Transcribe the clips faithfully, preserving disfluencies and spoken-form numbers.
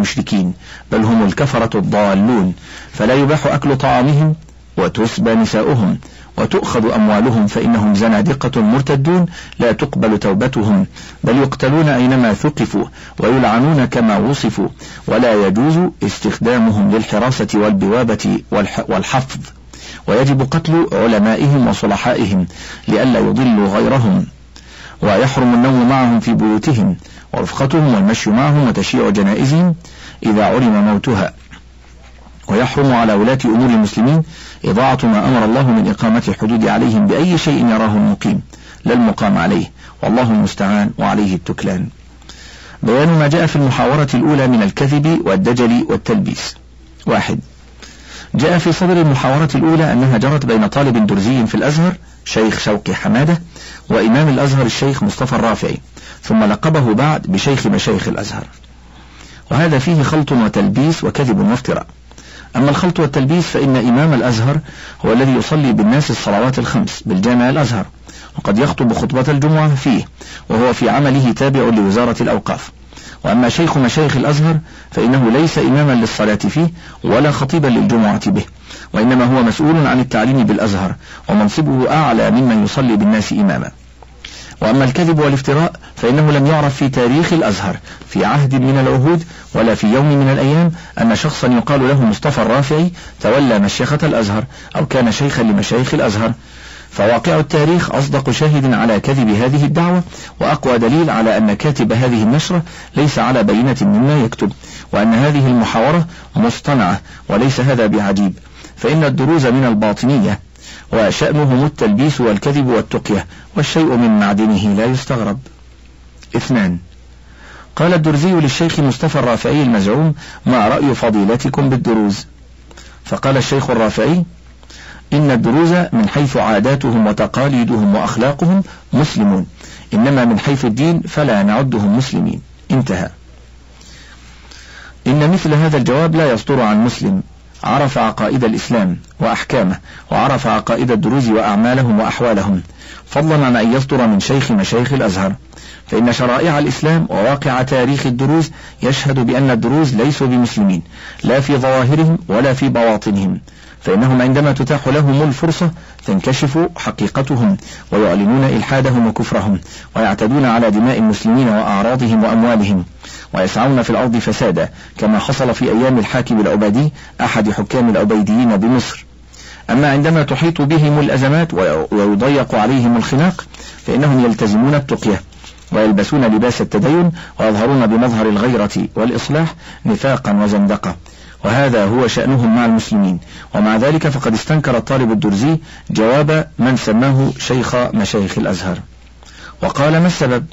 المشركين، بل هم الكفرة الضالون، فلا يباح أكل طعامهم وتسبى نساؤهم وتؤخذ أموالهم، فإنهم زنادقة مرتدون لا تقبل توبتهم، بل يقتلون أينما ثقفوا ويلعنون كما وصفوا، ولا يجوز استخدامهم للحراسة والبوابة والحفظ، ويجب قتل علمائهم وصلحائهم لئلا يضلوا غيرهم، ويحرم النوم معهم في بيوتهم ورفقتهم والمشي معهم وتشييع جنائزهم إذا علم موتها، ويحرم على ولاة أمور المسلمين إضاعة ما أمر الله من إقامة الحدود عليهم بأي شيء يراه المقيم لا المقام عليه، والله المستعان وعليه التكلان. بيان ما جاء في المحاورة الأولى من الكذب والدجل والتلبيس. واحد، جاء في صدر المحاورة الأولى أنها جرت بين طالب درزي في الأزهر شيخ شوقي حمادة وإمام الأزهر الشيخ مصطفى الرافعي، ثم لقبه بعد بشيخ مشايخ الأزهر، وهذا فيه خلط وتلبيس وكذب وافتراء. أما الخلط والتلبيس فإن إمام الأزهر هو الذي يصلي بالناس الصلوات الخمس بالجامع الأزهر، وقد يخطب خطبة الجمعة فيه، وهو في عمله تابع لوزارة الأوقاف. وأما شيخ مشايخ الأزهر فإنه ليس إماما للصلاة فيه ولا خطيبا للجمعة به، وإنما هو مسؤول عن التعليم بالأزهر، ومنصبه أعلى ممن يصلي بالناس إماما. وأما الكذب والافتراء فإنه لم يعرف في تاريخ الأزهر في عهد من العهود ولا في يوم من الأيام أن شخصا يقال له مصطفى الرافعي تولى مشيخة الأزهر أو كان شيخا لمشايخ الأزهر، فواقع التاريخ أصدق شاهد على كذب هذه الدعوة، وأقوى دليل على أن كاتب هذه النشرة ليس على بينة مما يكتب، وأن هذه المحاورة مصطنعة، وليس هذا بعجيب، فإن الدروز من الباطنية وشأنهم التلبيس والكذب والتقية، والشيء من معدنه لا يستغرب. اثنان، قال الدرزي للشيخ مصطفى الرافعي المزعوم: ما رأي فضيلتكم بالدروز؟ فقال الشيخ الرافعي: إن الدروز من حيث عاداتهم وتقاليدهم وأخلاقهم مسلمون، إنما من حيث الدين فلا نعدهم مسلمين. انتهى. إن مثل هذا الجواب لا يصدر عن مسلم عرف عقائد الإسلام وأحكامه، وعرف عقائد الدروز وأعمالهم وأحوالهم، فضلا عن أن يصدر من شيخ مشايخ الأزهر، فإن شرائع الإسلام وواقع تاريخ الدروز يشهد بأن الدروز ليسوا بمسلمين لا في ظواهرهم ولا في بواطنهم، فإنهم عندما تتاح لهم الفرصة تنكشف حقيقتهم ويعلنون إلحادهم وكفرهم، ويعتدون على دماء المسلمين وأعراضهم وأموالهم، ويسعون في الأرض فسادا، كما حصل في أيام الحاكم العبيدي أحد حكام العبيديين بمصر. أما عندما تحيط بهم الأزمات ويضيق عليهم الخناق فإنهم يلتزمون التقية ويلبسون لباس التدين ويظهرون بمظهر الغيرة والإصلاح نفاقا وزندقة، وهذا هو شأنهم مع المسلمين. ومع ذلك فقد استنكر الطالب الدرزي جواب من سماه شيخ مشايخ الأزهر، وقال: ما السبب؟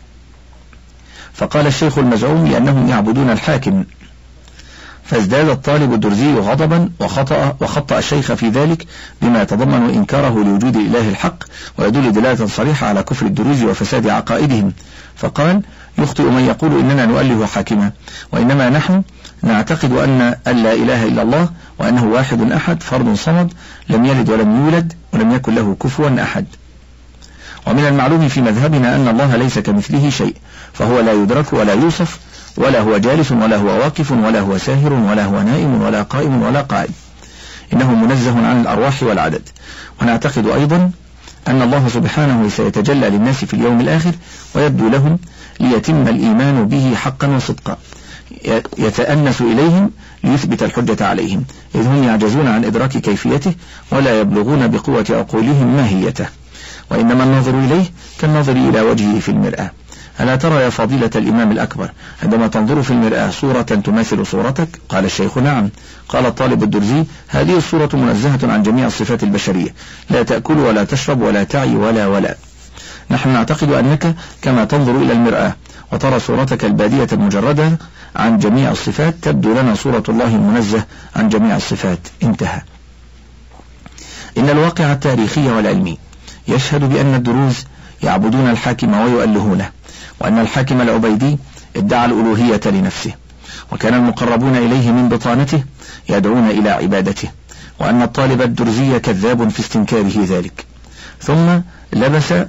فقال الشيخ المزعوم: لأنهم يعبدون الحاكم. فازداد الطالب الدرزي غضبا وخطأ وخطأ الشيخ في ذلك بما يتضمن إنكاره لوجود الإله الحق، ويدل دلالة صريحة على كفر الدروز وفساد عقائدهم، فقال: يخطئ من يقول إننا نؤله حاكما، وإنما نحن نعتقد أن أن لا إله إلا الله، وأنه واحد أحد فرد صمد لم يلد ولم يولد ولم يكن له كفوا أحد. ومن المعلوم في مذهبنا أن الله ليس كمثله شيء، فهو لا يدرك ولا يوصف، ولا هو جالس ولا هو واقف ولا هو ساهر ولا هو نائم ولا قائم ولا قاعد، إنه منزه عن الأرواح والعدد. ونعتقد أيضا أن الله سبحانه سيتجلى للناس في اليوم الآخر ويبدو لهم ليتم الإيمان به حقا وصدقا، يتأنس إليهم ليثبت الحجة عليهم، إذ هم يعجزون عن إدراك كيفيته ولا يبلغون بقوة عقولهم ماهيته، وإنما الناظر إليه كالناظر إلى وجهه في المرآة. ألا ترى يا فضيلة الإمام الأكبر عندما تنظر في المرآة صورة تماثل صورتك؟ قال الشيخ: نعم. قال الطالب الدرزي: هذه الصورة منزهة عن جميع الصفات البشرية، لا تأكل ولا تشرب ولا تعي ولا ولا. نحن نعتقد أنك كما تنظر إلى المرآة وترى صورتك البادية المجردة عن جميع الصفات تبدو لنا صورة الله المنزه عن جميع الصفات. انتهى. إن الواقع التاريخي والعلمي يشهد بأن الدروز يعبدون الحاكم ويؤلهونه، وأن الحاكم العبيدي ادعى الألوهية لنفسه، وكان المقربون إليه من بطانته يدعون إلى عبادته، وأن الطالب الدرزي كذاب في استنكاره ذلك. ثم لبس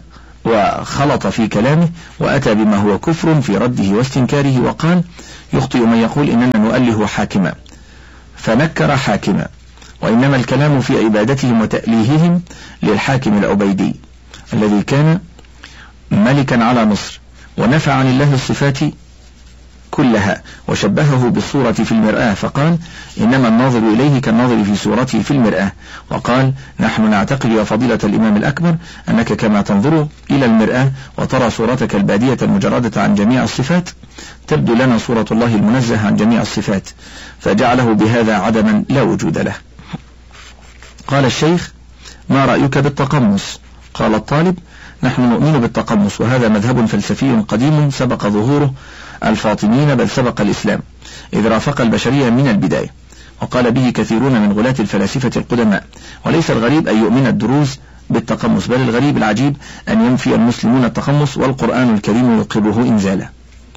وخلط في كلامه وأتى بما هو كفر في رده واستنكاره، وقال: يخطئ من يقول إننا نؤله حاكما، فنكر حاكما، وإنما الكلام في عبادتهم وتأليههم للحاكم العبيدي الذي كان ملكا على مصر، ونفى عن الله الصفات كلها، وشبهه بالصورة في المرآة فقال: إنما الناظر إليه كالناظر في صورته في المرآة. وقال: نحن نعتقد يا فضيلة الإمام الأكبر أنك كما تنظر إلى المرآة وترى صورتك البادية المجردة عن جميع الصفات، تبدو لنا صورة الله المنزه عن جميع الصفات، فجعله بهذا عدما لا وجود له. قال الشيخ: ما رأيك بالتقمص؟ قال الطالب: نحن نؤمن بالتقمص، وهذا مذهب فلسفي قديم سبق ظهوره الفاطميين بل سبق الإسلام، إذ رافق البشرية من البداية، وقال به كثيرون من غلاة الفلاسفة القدماء. وليس الغريب أن يؤمن الدروز بالتقمص، بل الغريب العجيب أن ينفي المسلمون التقمص والقرآن الكريم يقره إنزالا.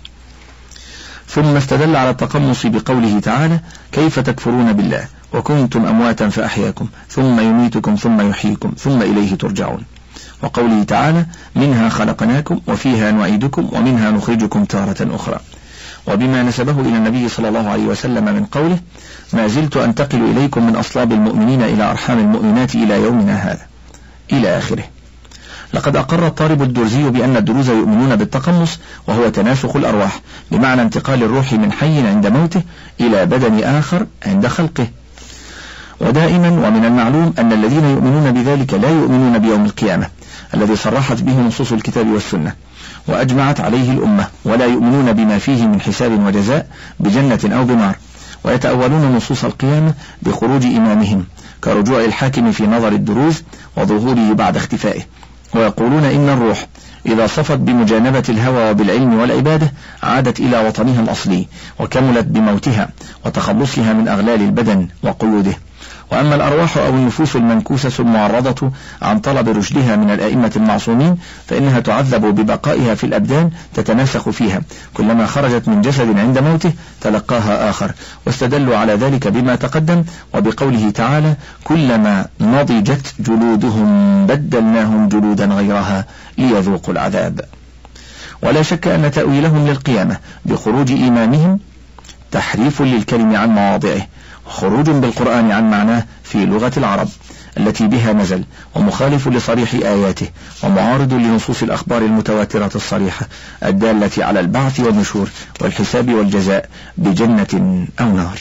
ثم استدل على التقمص بقوله تعالى: كيف تكفرون بالله وكنتم أمواتا فأحياكم ثم يميتكم ثم يحييكم ثم إليه ترجعون، وقوله تعالى: منها خلقناكم وفيها نعيدكم ومنها نخرجكم تارة أخرى، وبما نسبه إلى النبي صلى الله عليه وسلم من قوله: ما زلت أنتقل إليكم من أصلاب المؤمنين إلى أرحام المؤمنات إلى يومنا هذا، إلى آخره. لقد أقر الطالب الدرزي بأن الدروز يؤمنون بالتقمص، وهو تناسخ الأرواح، بمعنى انتقال الروح من حي عند موته إلى بدن آخر عند خلقه. ودائما ومن المعلوم أن الذين يؤمنون بذلك لا يؤمنون بيوم القيامة الذي صرحت به نصوص الكتاب والسنة وأجمعت عليه الأمة، ولا يؤمنون بما فيه من حساب وجزاء بجنة أو بنار، ويتأولون نصوص القيامة بخروج إمامهم كرجوع الحاكم في نظر الدروز وظهوره بعد اختفائه، ويقولون إن الروح إذا صفت بمجانبة الهوى وبالعلم والعبادة عادت إلى وطنها الأصلي، وكملت بموتها وتخلصها من أغلال البدن وقيوده. وأما الأرواح أو النفوس المنكوسة المعرضة عن طلب رشدها من الأئمة المعصومين فإنها تعذب ببقائها في الأبدان تتناسخ فيها، كلما خرجت من جسد عند موته تلقاها آخر، واستدلوا على ذلك بما تقدم وبقوله تعالى: كلما نضجت جلودهم بدلناهم جلودا غيرها ليذوقوا العذاب. ولا شك أن تأويلهم للقيامة بخروج إمامهم تحريف للكلم عن مواضعه، خروج بالقرآن عن معناه في لغة العرب التي بها نزل، ومخالف لصريح آياته، ومعارض لنصوص الأخبار المتواترة الصريحة الدالة على البعث والنشور والحساب والجزاء بجنة أو نار.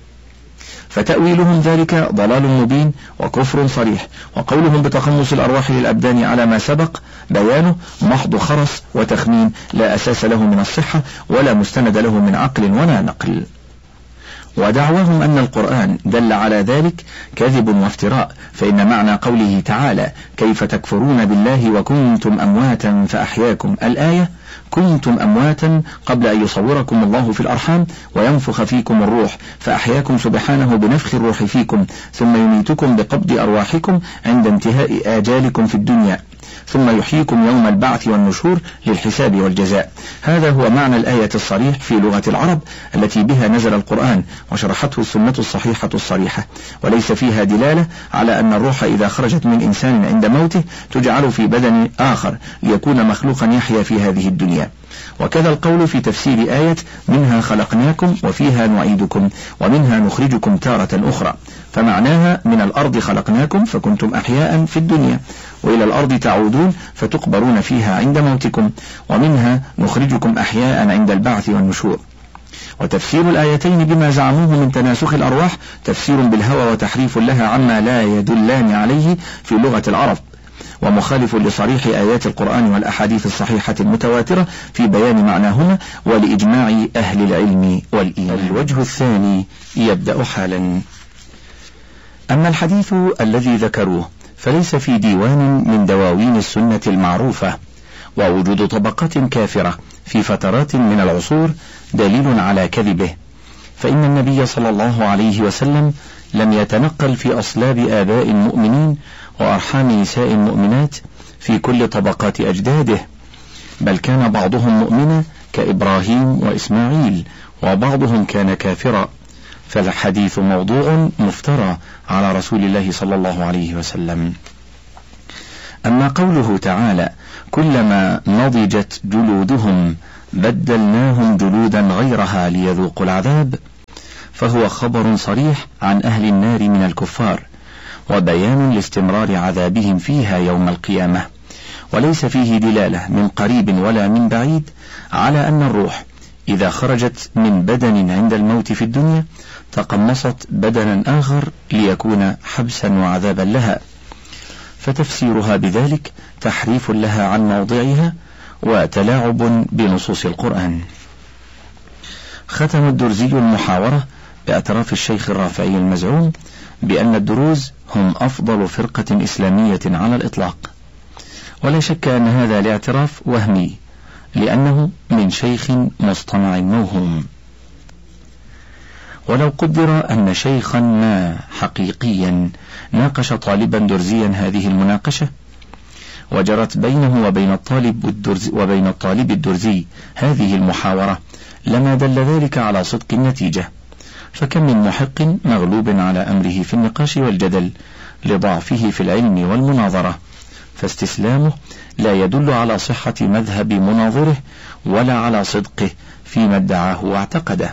فتأويلهم ذلك ضلال مبين وكفر صريح، وقولهم بتقمص الأرواح للأبدان على ما سبق بيانه محض خرس وتخمين لا أساس له من الصحة ولا مستند له من عقل ولا نقل. ودعواهم أن القرآن دل على ذلك كذب وافتراء، فإن معنى قوله تعالى: كيف تكفرون بالله وكنتم أمواتا فأحياكم، الآية: كنتم أمواتا قبل أن يصوركم الله في الأرحام وينفخ فيكم الروح فأحياكم سبحانه بنفخ الروح فيكم، ثم يميتكم بقبض أرواحكم عند انتهاء آجالكم في الدنيا، ثم يحييكم يوم البعث والنشور للحساب والجزاء. هذا هو معنى الآية الصريح في لغة العرب التي بها نزل القرآن وشرحته السنة الصحيحة الصريحة، وليس فيها دلالة على أن الروح إذا خرجت من إنسان عند موته تجعل في بدن آخر ليكون مخلوقا يحيا في هذه الدنيا. وكذا القول في تفسير آية: منها خلقناكم وفيها نعيدكم ومنها نخرجكم تارة أخرى، فمعناها: من الأرض خلقناكم فكنتم أحياء في الدنيا، وإلى الأرض تعودون فتقبرون فيها عند موتكم، ومنها نخرجكم أحياء عند البعث والنشور. وتفسير الآيتين بما زعموه من تناسخ الأرواح تفسير بالهوى وتحريف لها عما لا يدلان عليه في لغة العرب، ومخالف لصريح آيات القرآن والأحاديث الصحيحة المتواترة في بيان معناهما ولإجماع أهل العلم والإيمان. الوجه الثاني يبدأ حالا. أما الحديث الذي ذكروه فليس في ديوان من دواوين السنة المعروفة، ووجود طبقات كافرة في فترات من العصور دليل على كذبه، فإن النبي صلى الله عليه وسلم لم يتنقل في أصلاب آباء المؤمنين وأرحام نساء المؤمنات في كل طبقات أجداده، بل كان بعضهم مؤمنا كإبراهيم وإسماعيل، وبعضهم كان كافرا، فالحديث موضوع مفترى على رسول الله صلى الله عليه وسلم. أما قوله تعالى: كلما نضجت جلودهم بدلناهم جلودا غيرها ليذوقوا العذاب، فهو خبر صريح عن أهل النار من الكفار، وبيان لاستمرار عذابهم فيها يوم القيامة، وليس فيه دلالة من قريب ولا من بعيد على أن الروح إذا خرجت من بدن عند الموت في الدنيا تقمصت بدنا آخر ليكون حبسا وعذابا لها، فتفسيرها بذلك تحريف لها عن موضعها وتلاعب بنصوص القرآن. ختم الدرزي المحاورة باعتراف الشيخ الرافعي المزعوم بأن الدروز هم أفضل فرقة إسلامية على الإطلاق، ولا شك أن هذا الاعتراف وهمي لأنه من شيخ مصطنع موهوم. ولو قدر أن شيخا ما حقيقيا ناقش طالبا درزيا هذه المناقشة وجرت بينه وبين الطالب الدرزي وبين الطالب الدرزي هذه المحاورة لما دل ذلك على صدق النتيجة، فكم من محق مغلوب على أمره في النقاش والجدل لضعفه في العلم والمناظرة، فاستسلامه لا يدل على صحة مذهب مناظره ولا على صدقه فيما ادعاه واعتقده.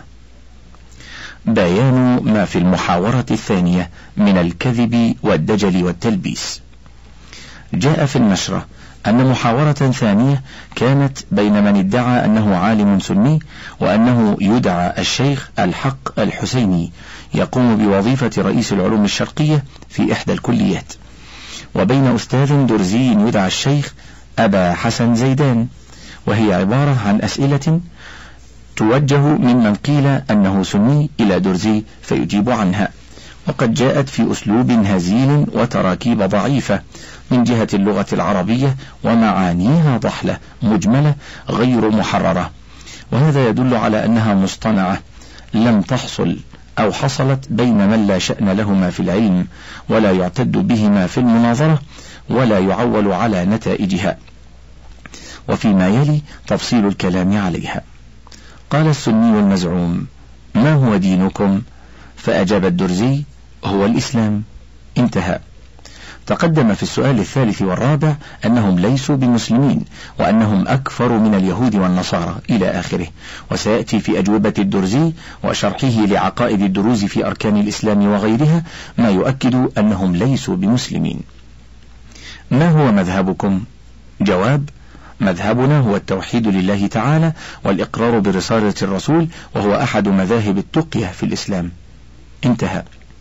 بيان ما في المحاورة الثانية من الكذب والدجل والتلبيس. جاء في النشرة أن محاورة ثانية كانت بين من ادعى أنه عالم سني وأنه يدعى الشيخ الحق الحسيني يقوم بوظيفة رئيس العلوم الشرقية في إحدى الكليات، وبين أستاذ درزي يدعى الشيخ أبا حسن زيدان، وهي عبارة عن أسئلة توجه ممن قيل أنه سني إلى درزي فيجيب عنها، وقد جاءت في أسلوب هزيل وتراكيب ضعيفة من جهة اللغة العربية ومعانيها ضحلة مجملة غير محررة، وهذا يدل على أنها مصطنعة لم تحصل أو حصلت بين من لا شأن لهما في العلم ولا يعتد بهما في المناظرة ولا يعول على نتائجها. وفيما يلي تفصيل الكلام عليها. قال السني المزعوم: ما هو دينكم؟ فأجاب الدرزي: هو الإسلام. انتهى. تقدم في السؤال الثالث والرابع أنهم ليسوا بمسلمين وأنهم أكفر من اليهود والنصارى إلى آخره، وسيأتي في أجوبة الدرزي وشرحه لعقائد الدروز في أركان الإسلام وغيرها ما يؤكد أنهم ليسوا بمسلمين. ما هو مذهبكم؟ جواب: مذهبنا هو التوحيد لله تعالى والإقرار برسالة الرسول، وهو أحد مذاهب التقية في الإسلام. انتهى.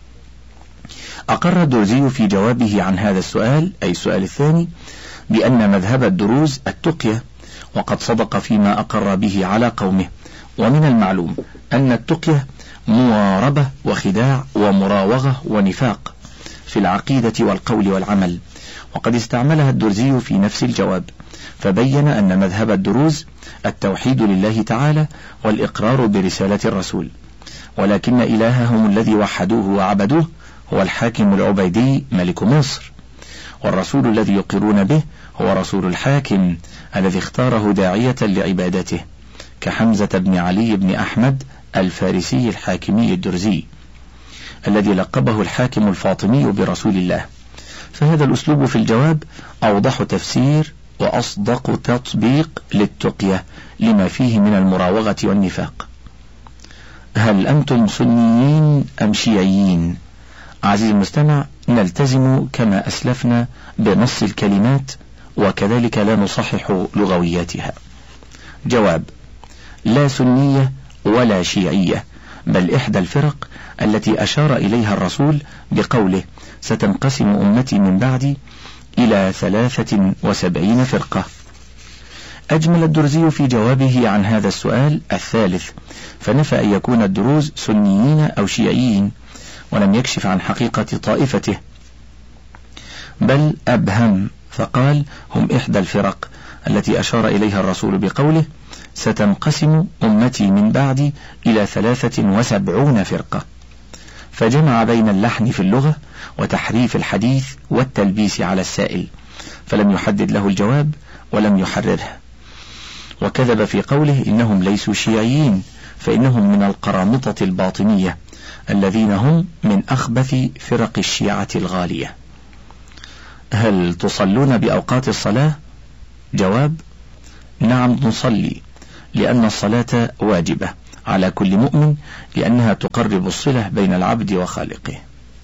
أقر الدرزي في جوابه عن هذا السؤال، أي السؤال الثاني، بأن مذهب الدروز التقية، وقد صدق فيما أقر به على قومه، ومن المعلوم أن التقية مواربة وخداع ومراوغة ونفاق في العقيدة والقول والعمل، وقد استعملها الدرزي في نفس الجواب، فبين أن مذهب الدروز التوحيد لله تعالى والإقرار برسالة الرسول، ولكن إلههم الذي وحدوه وعبدوه هو الحاكم العبيدي ملك مصر، والرسول الذي يقرون به هو رسول الحاكم الذي اختاره داعية لعبادته، كحمزة بن علي بن أحمد الفارسي الحاكمي الدرزي الذي لقبه الحاكم الفاطمي برسول الله. فهذا الأسلوب في الجواب أوضح تفسير وأصدق تطبيق للتقية لما فيه من المراوغة والنفاق. هل أنتم سنيين أم شيعيين؟ عزيزي المستمع، نلتزم كما أسلفنا بنص الكلمات وكذلك لا نصحح لغوياتها. جواب: لا سنية ولا شيعية، بل إحدى الفرق التي أشار إليها الرسول بقوله: ستنقسم أمتي من بعدي إلى ثلاثة وسبعين فرقة. أجمل الدرزي في جوابه عن هذا السؤال الثالث، فنفى أن يكون الدروز سنيين أو شيعيين، ولم يكشف عن حقيقة طائفته، بل أبهم فقال: هم إحدى الفرق التي أشار إليها الرسول بقوله: ستنقسم أمتي من بعدي إلى ثلاثة وسبعون فرقة، فجمع بين اللحن في اللغة وتحريف الحديث والتلبيس على السائل، فلم يحدد له الجواب ولم يحرره، وكذب في قوله إنهم ليسوا شيعيين، فإنهم من القرامطة الباطنية الذين هم من أخبث فرق الشيعة الغالية. هل تصلون بأوقات الصلاة؟ جواب: نعم نصلي، لأن الصلاة واجبة على كل مؤمن، لأنها تقرب الصلة بين العبد وخالقه.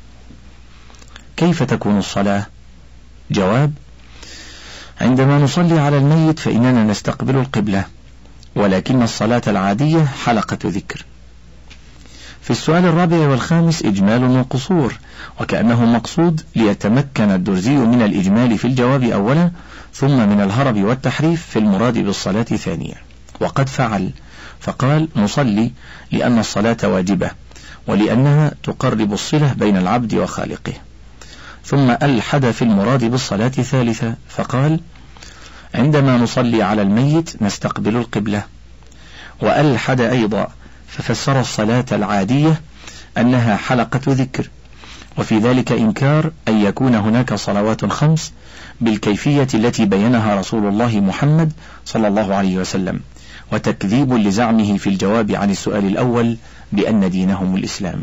كيف تكون الصلاة؟ جواب: عندما نصلي على الميت فإننا نستقبل القبلة، ولكن الصلاة العادية حلقة ذكر. في السؤال الرابع والخامس إجمال وقصور، وكأنه مقصود ليتمكن الدرزي من الإجمال في الجواب أولا، ثم من الهرب والتحريف في المراد بالصلاة ثانيا، وقد فعل، فقال: نصلي لأن الصلاة واجبة، ولأنها تقرب الصلة بين العبد وخالقه. ثم ألحد في المراد بالصلاة ثالثة، فقال: عندما نصلي على الميت نستقبل القبلة. وألحد أيضا ففسر الصلاة العادية أنها حلقة ذكر، وفي ذلك إنكار أن يكون هناك صلوات خمس بالكيفية التي بينها رسول الله محمد صلى الله عليه وسلم، وتكذيب لزعمه في الجواب عن السؤال الأول بأن دينهم الإسلام.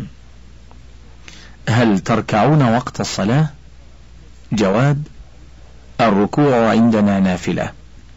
هل تركعون وقت الصلاة؟ جواب: الركوع عندنا نافلة.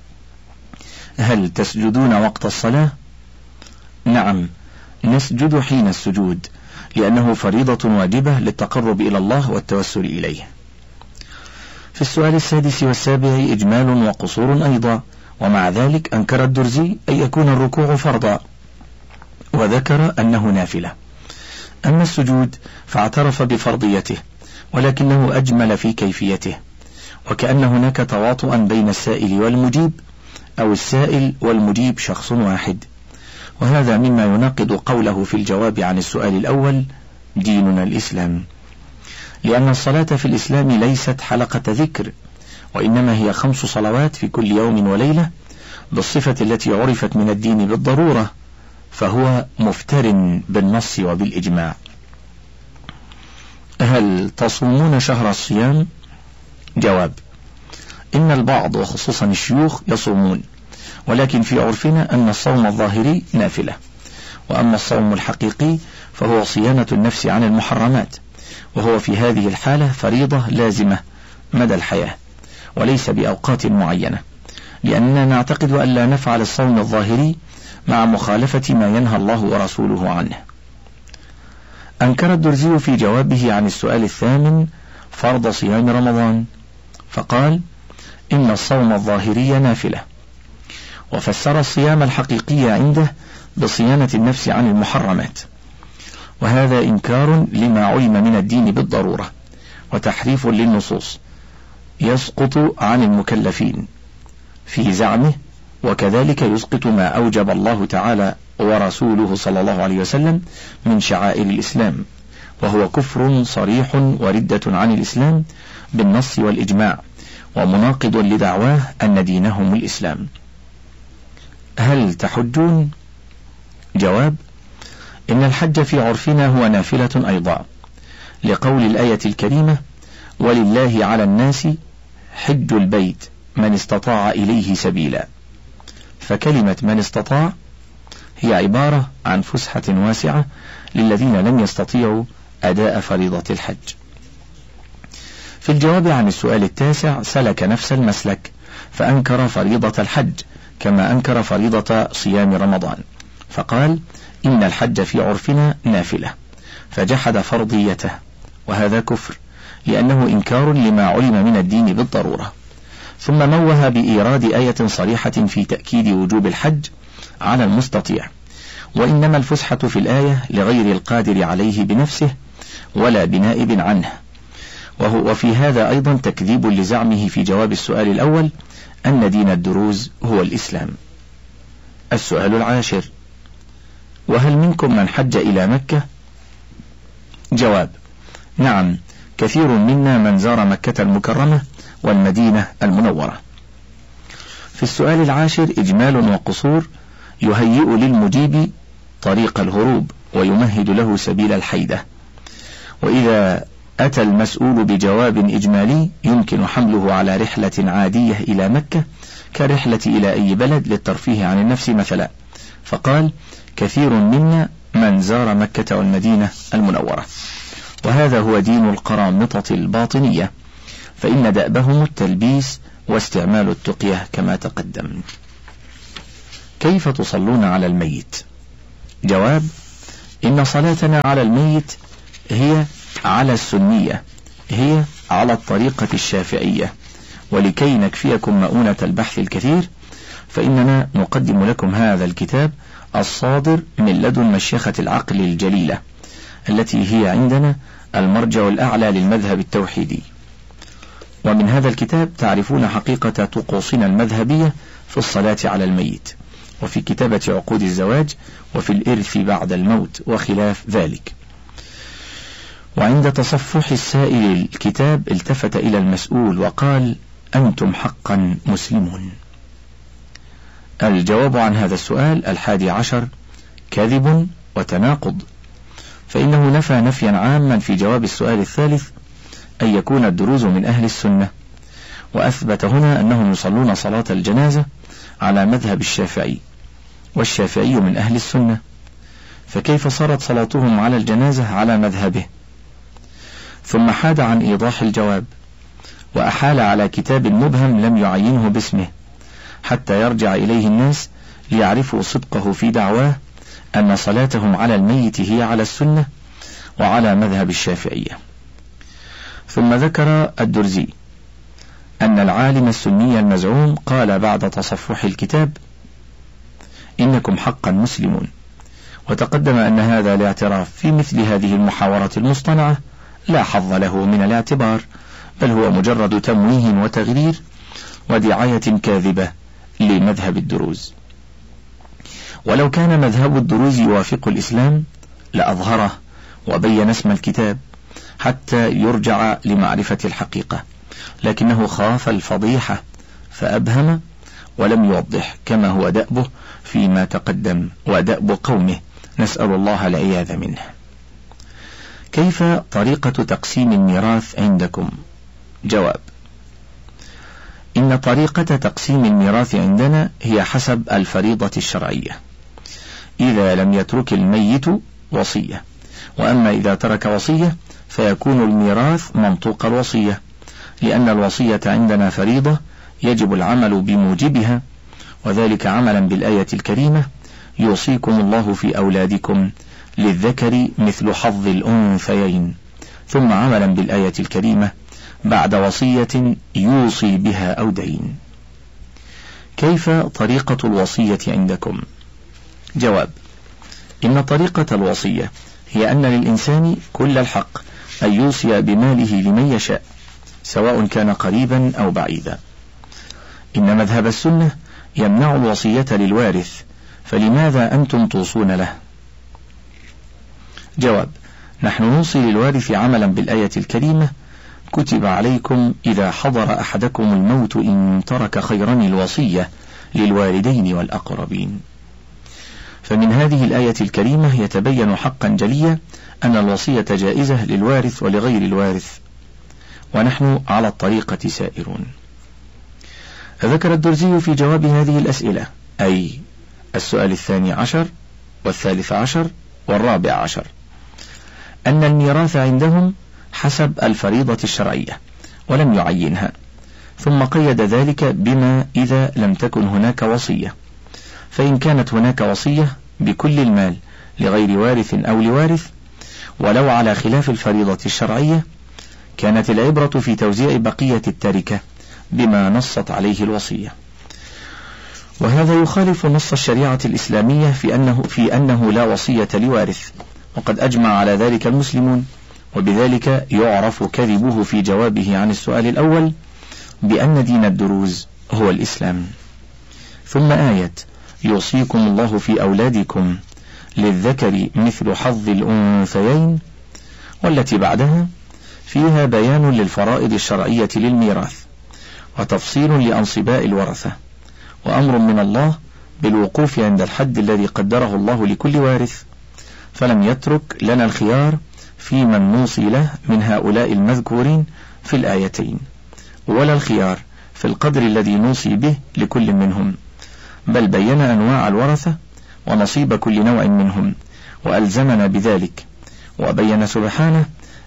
هل تسجدون وقت الصلاة؟ نعم، نسجد حين السجود، لأنه فريضة واجبة للتقرب إلى الله والتوسل إليه. في السؤال السادس والسابع إجمال وقصور أيضا، ومع ذلك أنكر الدرزي أن يكون الركوع فرضا، وذكر أنه نافلة. أما السجود فاعترف بفرضيته، ولكنه أجمل في كيفيته، وكأن هناك تواطؤا بين السائل والمجيب، أو السائل والمجيب شخص واحد، وهذا مما يناقض قوله في الجواب عن السؤال الأول: ديننا الإسلام، لأن الصلاة في الإسلام ليست حلقة ذكر، وإنما هي خمس صلوات في كل يوم وليلة بالصفة التي عرفت من الدين بالضرورة، فهو مفتر بالنص وبالإجماع. هل تصومون شهر الصيام؟ جواب: إن البعض وخصوصا الشيوخ يصومون، ولكن في عرفنا أن الصوم الظاهري نافلة، وأما الصوم الحقيقي فهو صيانة النفس عن المحرمات، وهو في هذه الحالة فريضة لازمة مدى الحياة، وليس بأوقات معينة، لأننا نعتقد أن لا نفعل الصوم الظاهري مع مخالفة ما ينهى الله ورسوله عنه. أنكر الدرزي في جوابه عن السؤال الثامن فرض صيام رمضان، فقال: إن الصوم الظاهري نافلة، وفسر الصيام الحقيقي عنده بصيانة النفس عن المحرمات، وهذا إنكار لما علم من الدين بالضرورة، وتحريف للنصوص يسقط عن المكلفين في زعمه، وكذلك يسقط ما أوجب الله تعالى ورسوله صلى الله عليه وسلم من شعائر الإسلام، وهو كفر صريح وردة عن الإسلام بالنص والإجماع، ومناقض لدعواه أن دينهم الإسلام. هل تحجون؟ جواب: إن الحج في عرفنا هو نافلة أيضا، لقول الآية الكريمة: ولله على الناس حج البيت من استطاع إليه سبيلا. فكلمة من استطاع هي عبارة عن فسحة واسعة للذين لم يستطيعوا أداء فريضة الحج. في الجواب عن السؤال التاسع سلك نفس المسلك، فأنكر فريضة الحج كما أنكر فريضة صيام رمضان، فقال: إن الحج في عرفنا نافلة، فجحد فرضيته، وهذا كفر، لأنه إنكار لما علم من الدين بالضرورة. ثم موه بإيراد آية صريحة في تأكيد وجوب الحج على المستطيع، وإنما الفسحة في الآية لغير القادر عليه بنفسه ولا بنائب عنه، وهو وفي هذا أيضا تكذيب لزعمه في جواب السؤال الأول أن دين الدروز هو الإسلام. السؤال العاشر: وهل منكم من حج إلى مكة؟ جواب: نعم، كثير منا من زار مكة المكرمة والمدينة المنورة. في السؤال العاشر إجمال وقصور يهيئ للمجيب طريق الهروب ويمهد له سبيل الحيدة، وإذا أتى المسؤول بجواب إجمالي يمكن حمله على رحلة عادية إلى مكة كرحلة إلى أي بلد للترفيه عن النفس مثلا، فقال: كثير منا من زار مكة والمدينة المنورة، وهذا هو دين القرامطة الباطنية، فإن دأبهم التلبيس واستعمال التقية كما تقدم. كيف تصلون على الميت؟ جواب: إن صلاتنا على الميت هي على السنية، هي على الطريقة الشافعية. ولكي نكفيكم مؤونة البحث الكثير فإننا نقدم لكم هذا الكتاب الصادر من لدن مشيخة العقل الجليلة، التي هي عندنا المرجع الأعلى للمذهب التوحيدي. ومن هذا الكتاب تعرفون حقيقة طقوسنا المذهبية في الصلاة على الميت، وفي كتابة عقود الزواج، وفي الإرث بعد الموت وخلاف ذلك. وعند تصفح السائل الكتاب التفت إلى المسؤول وقال: أنتم حقا مسلمون. الجواب عن هذا السؤال الحادي عشر كذب وتناقض، فإنه نفى نفيا عاما في جواب السؤال الثالث أن يكون الدروز من أهل السنة، وأثبت هنا أنهم يصلون صلاة الجنازة على مذهب الشافعي، والشافعي من أهل السنة، فكيف صارت صلاتهم على الجنازة على مذهبه؟ ثم حاد عن إيضاح الجواب، وأحال على كتاب مبهم لم يعينه باسمه حتى يرجع إليه الناس ليعرفوا صدقه في دعواه أن صلاتهم على الميت هي على السنة وعلى مذهب الشافعية. ثم ذكر الدرزي أن العالم السني المزعوم قال بعد تصفح الكتاب: إنكم حقا مسلمون. وتقدم أن هذا الاعتراف في مثل هذه المحاورة المصطنعة لا حظ له من الاعتبار، بل هو مجرد تمويه وتغرير ودعاية كاذبة لمذهب الدروز. ولو كان مذهب الدروز يوافق الإسلام لأظهره وبين اسم الكتاب حتى يرجع لمعرفة الحقيقة، لكنه خاف الفضيحة فأبهم ولم يوضح، كما هو دأبه فيما تقدم ودأب قومه، نسأل الله العياذ منه. كيف طريقة تقسيم الميراث عندكم؟ جواب: إن طريقة تقسيم الميراث عندنا هي حسب الفريضة الشرعية، إذا لم يترك الميت وصية. وأما إذا ترك وصية فيكون الميراث منطوق الوصية، لأن الوصية عندنا فريضة يجب العمل بموجبها، وذلك عملا بالآية الكريمة: يوصيكم الله في أولادكم للذكر مثل حظ الأنثيين، ثم عملا بالآية الكريمة بعد وصية يوصي بها أو دين. كيف طريقة الوصية عندكم؟ جواب: إن طريقة الوصية هي أن للإنسان كل الحق أن يوصي بماله لمن يشاء، سواء كان قريبا أو بعيدا. إن مذهب السنة يمنع الوصية للوارث، فلماذا أنتم توصون له؟ جواب: نحن نوصي للوارث عملا بالآية الكريمة: كتب عليكم إذا حضر أحدكم الموت إن ترك خيرا الوصية للوالدين والأقربين. فمن هذه الآية الكريمة يتبين حقا جليا أن الوصية جائزة للوارث ولغير الوارث، ونحن على الطريقة سائرون. ذكر الدرزي في جواب هذه الأسئلة، أي السؤال الثاني عشر والثالث عشر والرابع عشر، أن الميراث عندهم حسب الفريضة الشرعية ولم يعينها، ثم قيد ذلك بما إذا لم تكن هناك وصية. فإن كانت هناك وصية بكل المال لغير وارث أو لوارث ولو على خلاف الفريضة الشرعية، كانت العبرة في توزيع بقية التركة بما نصت عليه الوصية. وهذا يخالف نص الشريعة الإسلامية في أنه, في أنه لا وصية لوارث، وقد أجمع على ذلك المسلمون، وبذلك يعرف كذبه في جوابه عن السؤال الأول بأن دين الدروز هو الإسلام. ثم آية يوصيكم الله في أولادكم للذكر مثل حظ الأنثيين، والتي بعدها فيها بيان للفرائض الشرعية للميراث، وتفصيل لأنصباء الورثة، وأمر من الله بالوقوف عند الحد الذي قدره الله لكل وارث، فلم يترك لنا الخيار في من نوصي له من هؤلاء المذكورين في الآيتين، ولا الخيار في القدر الذي نوصي به لكل منهم، بل بين أنواع الورثة ونصيب كل نوع منهم وألزمنا بذلك، وبين سبحانه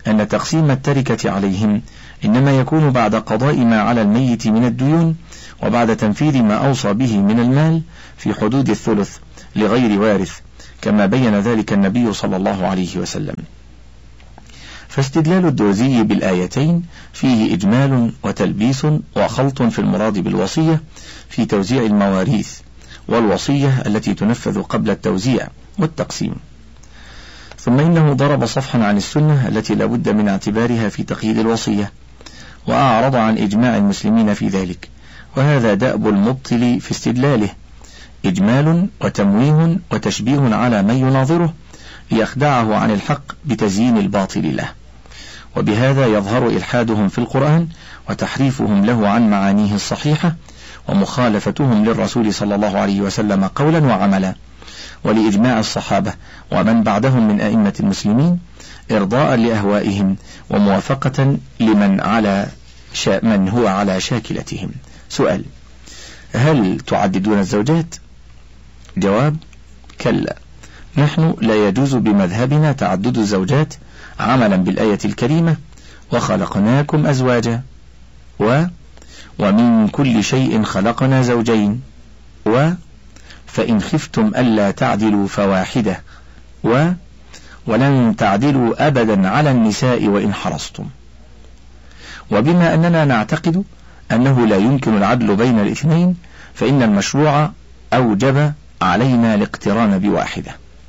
أن تقسيم التركة عليهم إنما يكون بعد قضاء ما على الميت من الديون، وبعد تنفيذ ما أوصى به من المال في حدود الثلث لغير وارث، كما بين ذلك النبي صلى الله عليه وسلم. فاستدلال الدرزي بالآيتين فيه إجمال وتلبيس وخلط في المراد بالوصية في توزيع المواريث، والوصية التي تنفذ قبل التوزيع والتقسيم. ثم إنه ضرب صفحا عن السنة التي لا بد من اعتبارها في تقييد الوصية، وأعرض عن إجماع المسلمين في ذلك، وهذا دأب المبطل في استدلاله، إجمال وتمويه وتشبيه على من يناظره ليخدعه عن الحق بتزيين الباطل له، وبهذا يظهر إلحادهم في القرآن وتحريفهم له عن معانيه الصحيحة ومخالفتهم للرسول صلى الله عليه وسلم قولا وعملا، ولإجماع الصحابة ومن بعدهم من أئمة المسلمين إرضاء لأهوائهم وموافقة لمن على شا من هو على شاكلتهم. سؤال: هل تعددون الزوجات؟ جواب: كلا، نحن لا يجوز بمذهبنا تعدد الزوجات عملا بالآية الكريمة وخلقناكم أزواجا، و ومن كل شيء خلقنا زوجين، و فإن خفتم ألا تعدلوا فواحدة، و ولن تعدلوا أبدا على النساء وإن حرصتم. وبما أننا نعتقد أنه لا يمكن العدل بين الاثنين، فإن المشروع أوجب علينا الاقتران بواحدة.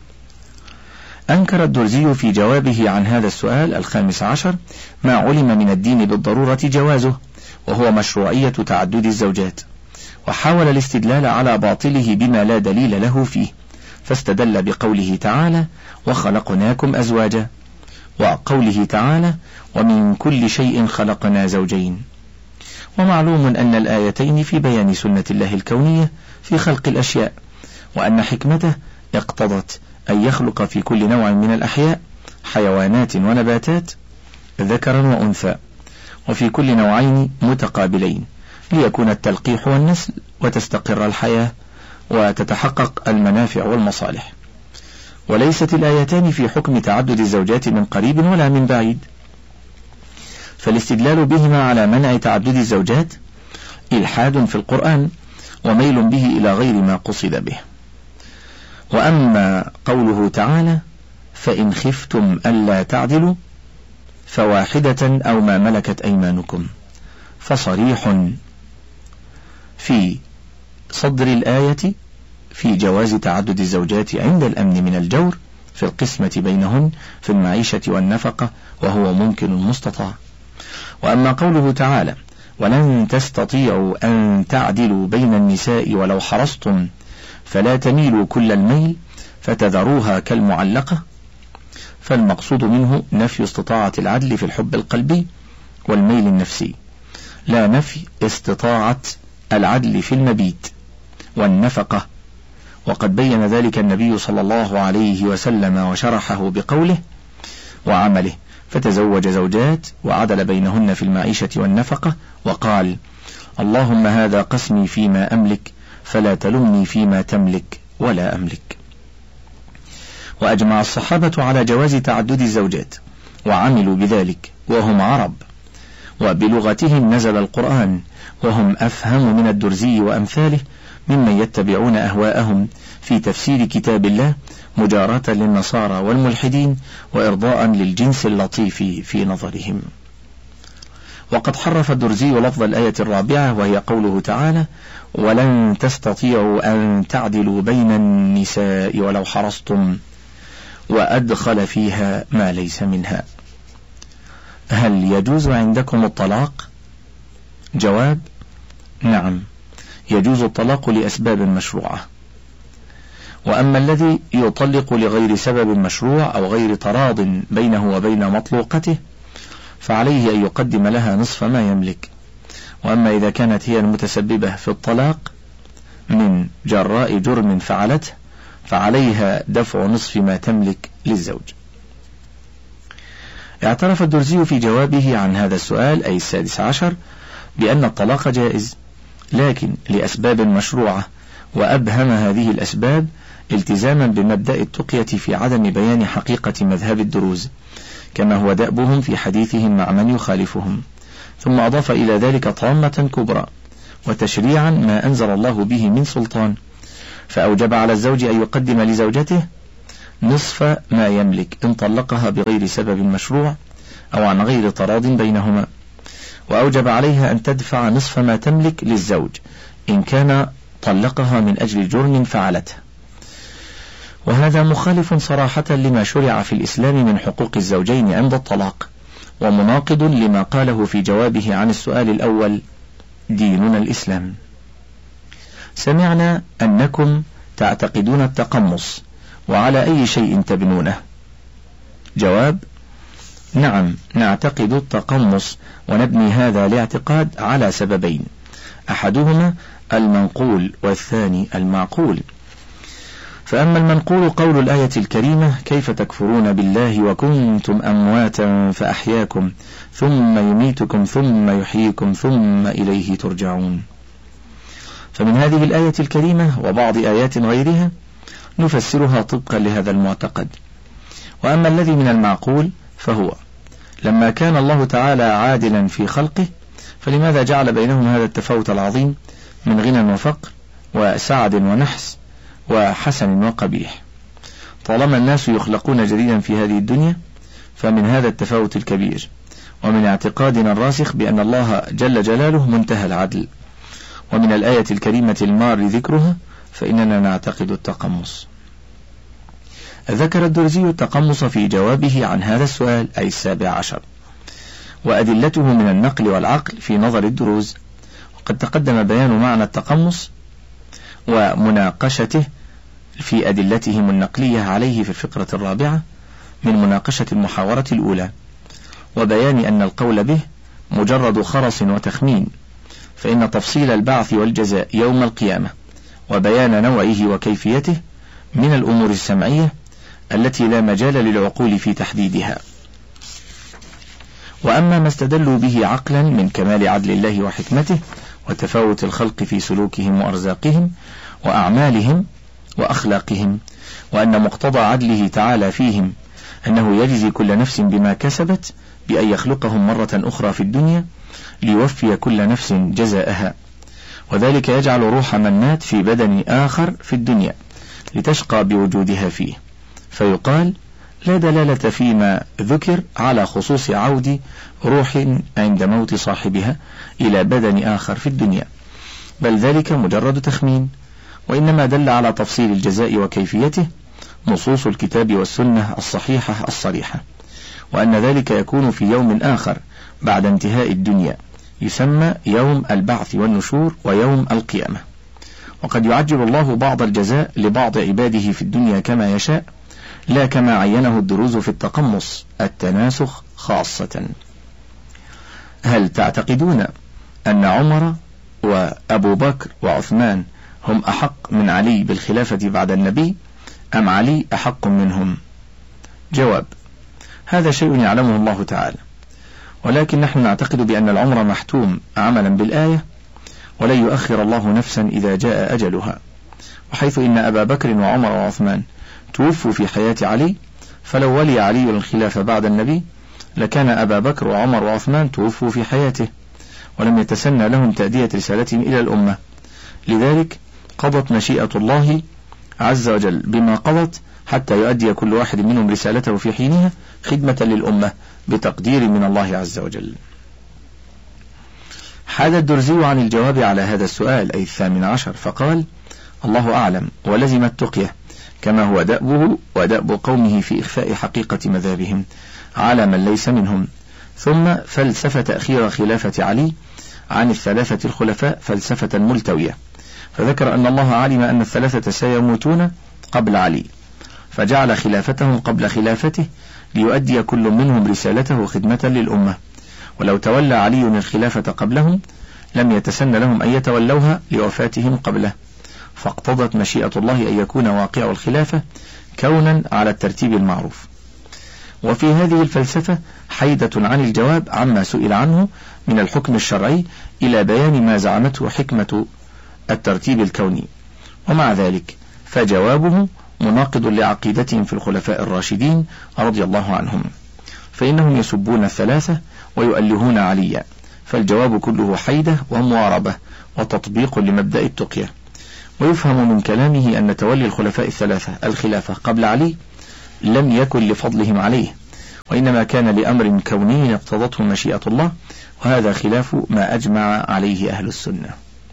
أنكر الدرزي في جوابه عن هذا السؤال الخامس عشر ما علم من الدين بالضرورة جوازه، وهو مشروعية تعدد الزوجات، وحاول الاستدلال على باطله بما لا دليل له فيه، فاستدل بقوله تعالى: وخلقناكم أزواجا، وقوله تعالى: ومن كل شيء خلقنا زوجين. ومعلوم أن الآيتين في بيان سنة الله الكونية في خلق الأشياء، وأن حكمته اقتضت أن يخلق في كل نوع من الأحياء حيوانات ونباتات ذكرا وأنثى، وفي كل نوعين متقابلين، ليكون التلقيح والنسل وتستقر الحياة وتتحقق المنافع والمصالح. وليست الآيتان في حكم تعدد الزوجات من قريب ولا من بعيد، فالاستدلال بهما على منع تعدد الزوجات إلحاد في القرآن وميل به إلى غير ما قصد به. وأما قوله تعالى: فإن خفتم ألا تعدلوا فواحدة أو ما ملكت أيمانكم، فصريح في صدر الآية في جواز تعدد الزوجات عند الأمن من الجور في القسمة بينهن في المعيشة والنفقة، وهو ممكن مستطاع. وأما قوله تعالى: ولن تستطيعوا أن تعدلوا بين النساء ولو حرصتم فلا تميلوا كل الميل فتذروها كالمعلقة، فالمقصود منه نفي استطاعة العدل في الحب القلبي والميل النفسي، لا نفي استطاعة العدل في المبيت والنفقة. وقد بين ذلك النبي صلى الله عليه وسلم وشرحه بقوله وعمله: فتزوج زوجات وعدل بينهن في المعيشة والنفقة، وقال: اللهم هذا قسمي فيما أملك فلا تلمني فيما تملك ولا أملك. وأجمع الصحابة على جواز تعدد الزوجات وعملوا بذلك وهم عرب، وبلغتهم نزل القرآن، وهم أفهم من الدرزي وأمثاله ممن يتبعون أهواءهم في تفسير كتاب الله مجاراة للنصارى والملحدين وإرضاء للجنس اللطيف في نظرهم. وقد حرف الدرزي لفظ الآية الرابعة وهي قوله تعالى: ولن تستطيعوا أن تعدلوا بين النساء ولو حرصتم، وأدخل فيها ما ليس منها. هل يجوز عندكم الطلاق؟ جواب: نعم، يجوز الطلاق لأسباب مشروعة. وأما الذي يطلق لغير سبب مشروع أو غير تراض بينه وبين مطلوقته فعليه أن يقدم لها نصف ما يملك. وأما إذا كانت هي المتسببة في الطلاق من جراء جرم فعلته فعليها دفع نصف ما تملك للزوج. اعترف الدرزي في جوابه عن هذا السؤال أي السادس عشر بأن الطلاق جائز، لكن لأسباب مشروعة، وأبهم هذه الأسباب التزاما بمبدأ التقية في عدم بيان حقيقة مذهب الدروز، كما هو دأبهم في حديثهم مع من يخالفهم. ثم أضاف إلى ذلك طامة كبرى وتشريعا ما أنزل الله به من سلطان، فأوجب على الزوج أن يقدم لزوجته نصف ما يملك إن طلقها بغير سبب مشروع أو عن غير تراض بينهما، وأوجب عليها أن تدفع نصف ما تملك للزوج إن كان طلقها من أجل جرم فعلته. وهذا مخالف صراحة لما شرع في الإسلام من حقوق الزوجين عند الطلاق، ومناقض لما قاله في جوابه عن السؤال الأول: ديننا الإسلام. سمعنا أنكم تعتقدون التقمص، وعلى أي شيء تبنونه؟ جواب: نعم، نعتقد التقمص، ونبني هذا الاعتقاد على سببين: أحدهما المنقول والثاني المعقول. فأما المنقول قول الآية الكريمة: كيف تكفرون بالله وكنتم أمواتا فأحياكم ثم يميتكم ثم يحييكم ثم إليه ترجعون. فمن هذه الآية الكريمة وبعض آيات غيرها نفسرها طبقا لهذا المعتقد. وأما الذي من المعقول فهو: لما كان الله تعالى عادلا في خلقه، فلماذا جعل بينهم هذا التفاوت العظيم من غنى وفقر وسعد ونحس وحسن وقبيح؟ طالما الناس يخلقون جديدا في هذه الدنيا، فمن هذا التفاوت الكبير ومن اعتقادنا الراسخ بأن الله جل جلاله منتهى العدل، ومن الآية الكريمة المار ذكرها، فإننا نعتقد التقمص. ذكر الدرزي التقمص في جوابه عن هذا السؤال، أي السابع عشر، وأدلته من النقل والعقل في نظر الدروز. وقد تقدم بيان معنى التقمص ومناقشته في أدلتهم النقلية عليه في الفقرة الرابعة من مناقشة المحاورة الأولى، وبيان أن القول به مجرد خرص وتخمين، فإن تفصيل البعث والجزاء يوم القيامة وبيان نوعه وكيفيته من الأمور السمعية التي لا مجال للعقول في تحديدها. وأما ما استدلوا به عقلا من كمال عدل الله وحكمته وتفاوت الخلق في سلوكهم وأرزاقهم وأعمالهم وأخلاقهم، وأن مقتضى عدله تعالى فيهم أنه يجزي كل نفس بما كسبت بأن يخلقهم مرة أخرى في الدنيا ليوفي كل نفس جزاءها، وذلك يجعل روح من مات في بدن آخر في الدنيا لتشقى بوجودها فيه، فيقال: لا دلالة فيما ذكر على خصوص عود روح عند موت صاحبها إلى بدن آخر في الدنيا، بل ذلك مجرد تخمين، وإنما دل على تفصيل الجزاء وكيفيته نصوص الكتاب والسنة الصحيحة الصريحة، وأن ذلك يكون في يوم آخر بعد انتهاء الدنيا يسمى يوم البعث والنشور ويوم القيامة. وقد يعجل الله بعض الجزاء لبعض عباده في الدنيا كما يشاء، لا كما عينه الدروز في التقمص التناسخ خاصة. هل تعتقدون أن عمر وأبو بكر وعثمان هم أحق من علي بالخلافة بعد النبي، أم علي أحق منهم؟ جواب: هذا شيء يعلمه الله تعالى، ولكن نحن نعتقد بأن العمر محتوم عملا بالآية، ولن يؤخر الله نفسا إذا جاء أجلها، وحيث إن أبا بكر وعمر وعثمان توفوا في حياة علي، فلو ولي علي الخلافة بعد النبي لكان أبا بكر وعمر وعثمان توفوا في حياته ولم يتسنى لهم تأدية رسالتهم إلى الأمة، لذلك قضت مشيئة الله عز وجل بما قضت حتى يؤدي كل واحد منهم رسالته في حينها خدمة للأمة بتقدير من الله عز وجل. حاد الدرزي عن الجواب على هذا السؤال، أي الثامن عشر، فقال: الله أعلم، ولزم التقية كما هو دأبه ودأب قومه في إخفاء حقيقة مذهبهم على من ليس منهم. ثم فلسفة تأخير خلافة علي عن الثلاثة الخلفاء فلسفة ملتوية، فذكر أن الله علم أن الثلاثة سيموتون قبل علي، فجعل خلافتهم قبل خلافته ليؤدي كل منهم رسالته وخدمة للأمة، ولو تولى علي الخلافة قبلهم لم يتسن لهم أن يتولوها لوفاتهم قبله، فاقتضت مشيئة الله أن يكون واقع الخلافة كونا على الترتيب المعروف. وفي هذه الفلسفة حيدة عن الجواب عما سئل عنه من الحكم الشرعي إلى بيان ما زعمته حكمة الترتيب الكوني، ومع ذلك فجوابه مناقض لعقيدتهم في الخلفاء الراشدين رضي الله عنهم، فإنهم يسبون الثلاثة ويؤلهون عليا، فالجواب كله حيدة ومواربة وتطبيق لمبدأ التقية. ويفهم من كلامه أن تولي الخلفاء الثلاثة الخلافة قبل علي لم يكن لفضلهم عليه، وإنما كان لأمر كوني اقتضته مشيئة الله، وهذا خلاف ما أجمع عليه أهل السنة.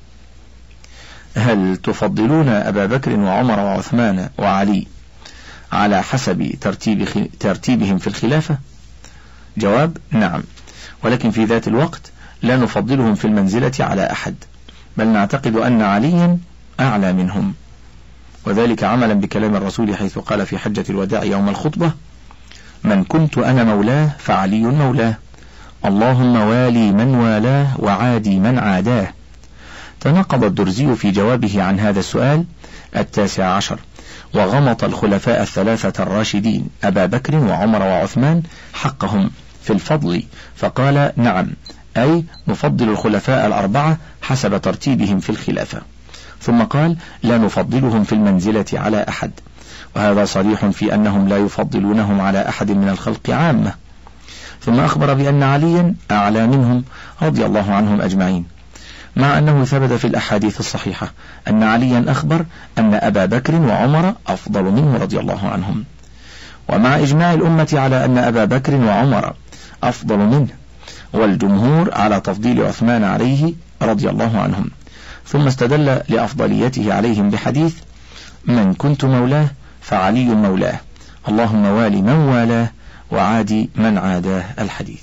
هل تفضلون أبا بكر وعمر وعثمان وعلي على حسب ترتيب ترتيبهم في الخلافة؟ جواب: نعم، ولكن في ذات الوقت لا نفضلهم في المنزلة على أحد، بل نعتقد أن عليا أعلى منهم، وذلك عملا بكلام الرسول حيث قال في حجة الوداع يوم الخطبة: من كنت أنا مولاه فعلي مولاه، اللهم والي من والاه وعادي من عاداه. تناقض الدرزي في جوابه عن هذا السؤال التاسع عشر، وغمط الخلفاء الثلاثة الراشدين أبا بكر وعمر وعثمان حقهم في الفضل، فقال: نعم، أي نفضل الخلفاء الأربعة حسب ترتيبهم في الخلافة، ثم قال: لا نفضلهم في المنزلة على أحد، وهذا صريح في أنهم لا يفضلونهم على أحد من الخلق عامة. ثم أخبر بأن عليا أعلى منهم رضي الله عنهم أجمعين، مع أنه ثبت في الأحاديث الصحيحة أن عليا أخبر أن أبا بكر وعمر أفضل منه رضي الله عنهم، ومع إجماع الأمة على أن أبا بكر وعمر أفضل منه، والجمهور على تفضيل عثمان عليه رضي الله عنهم، ثم استدل لأفضليته عليهم بحديث: من كنت مولاه فعلي مولاه، اللهم والي من والاه وعادي من عاداه، الحديث.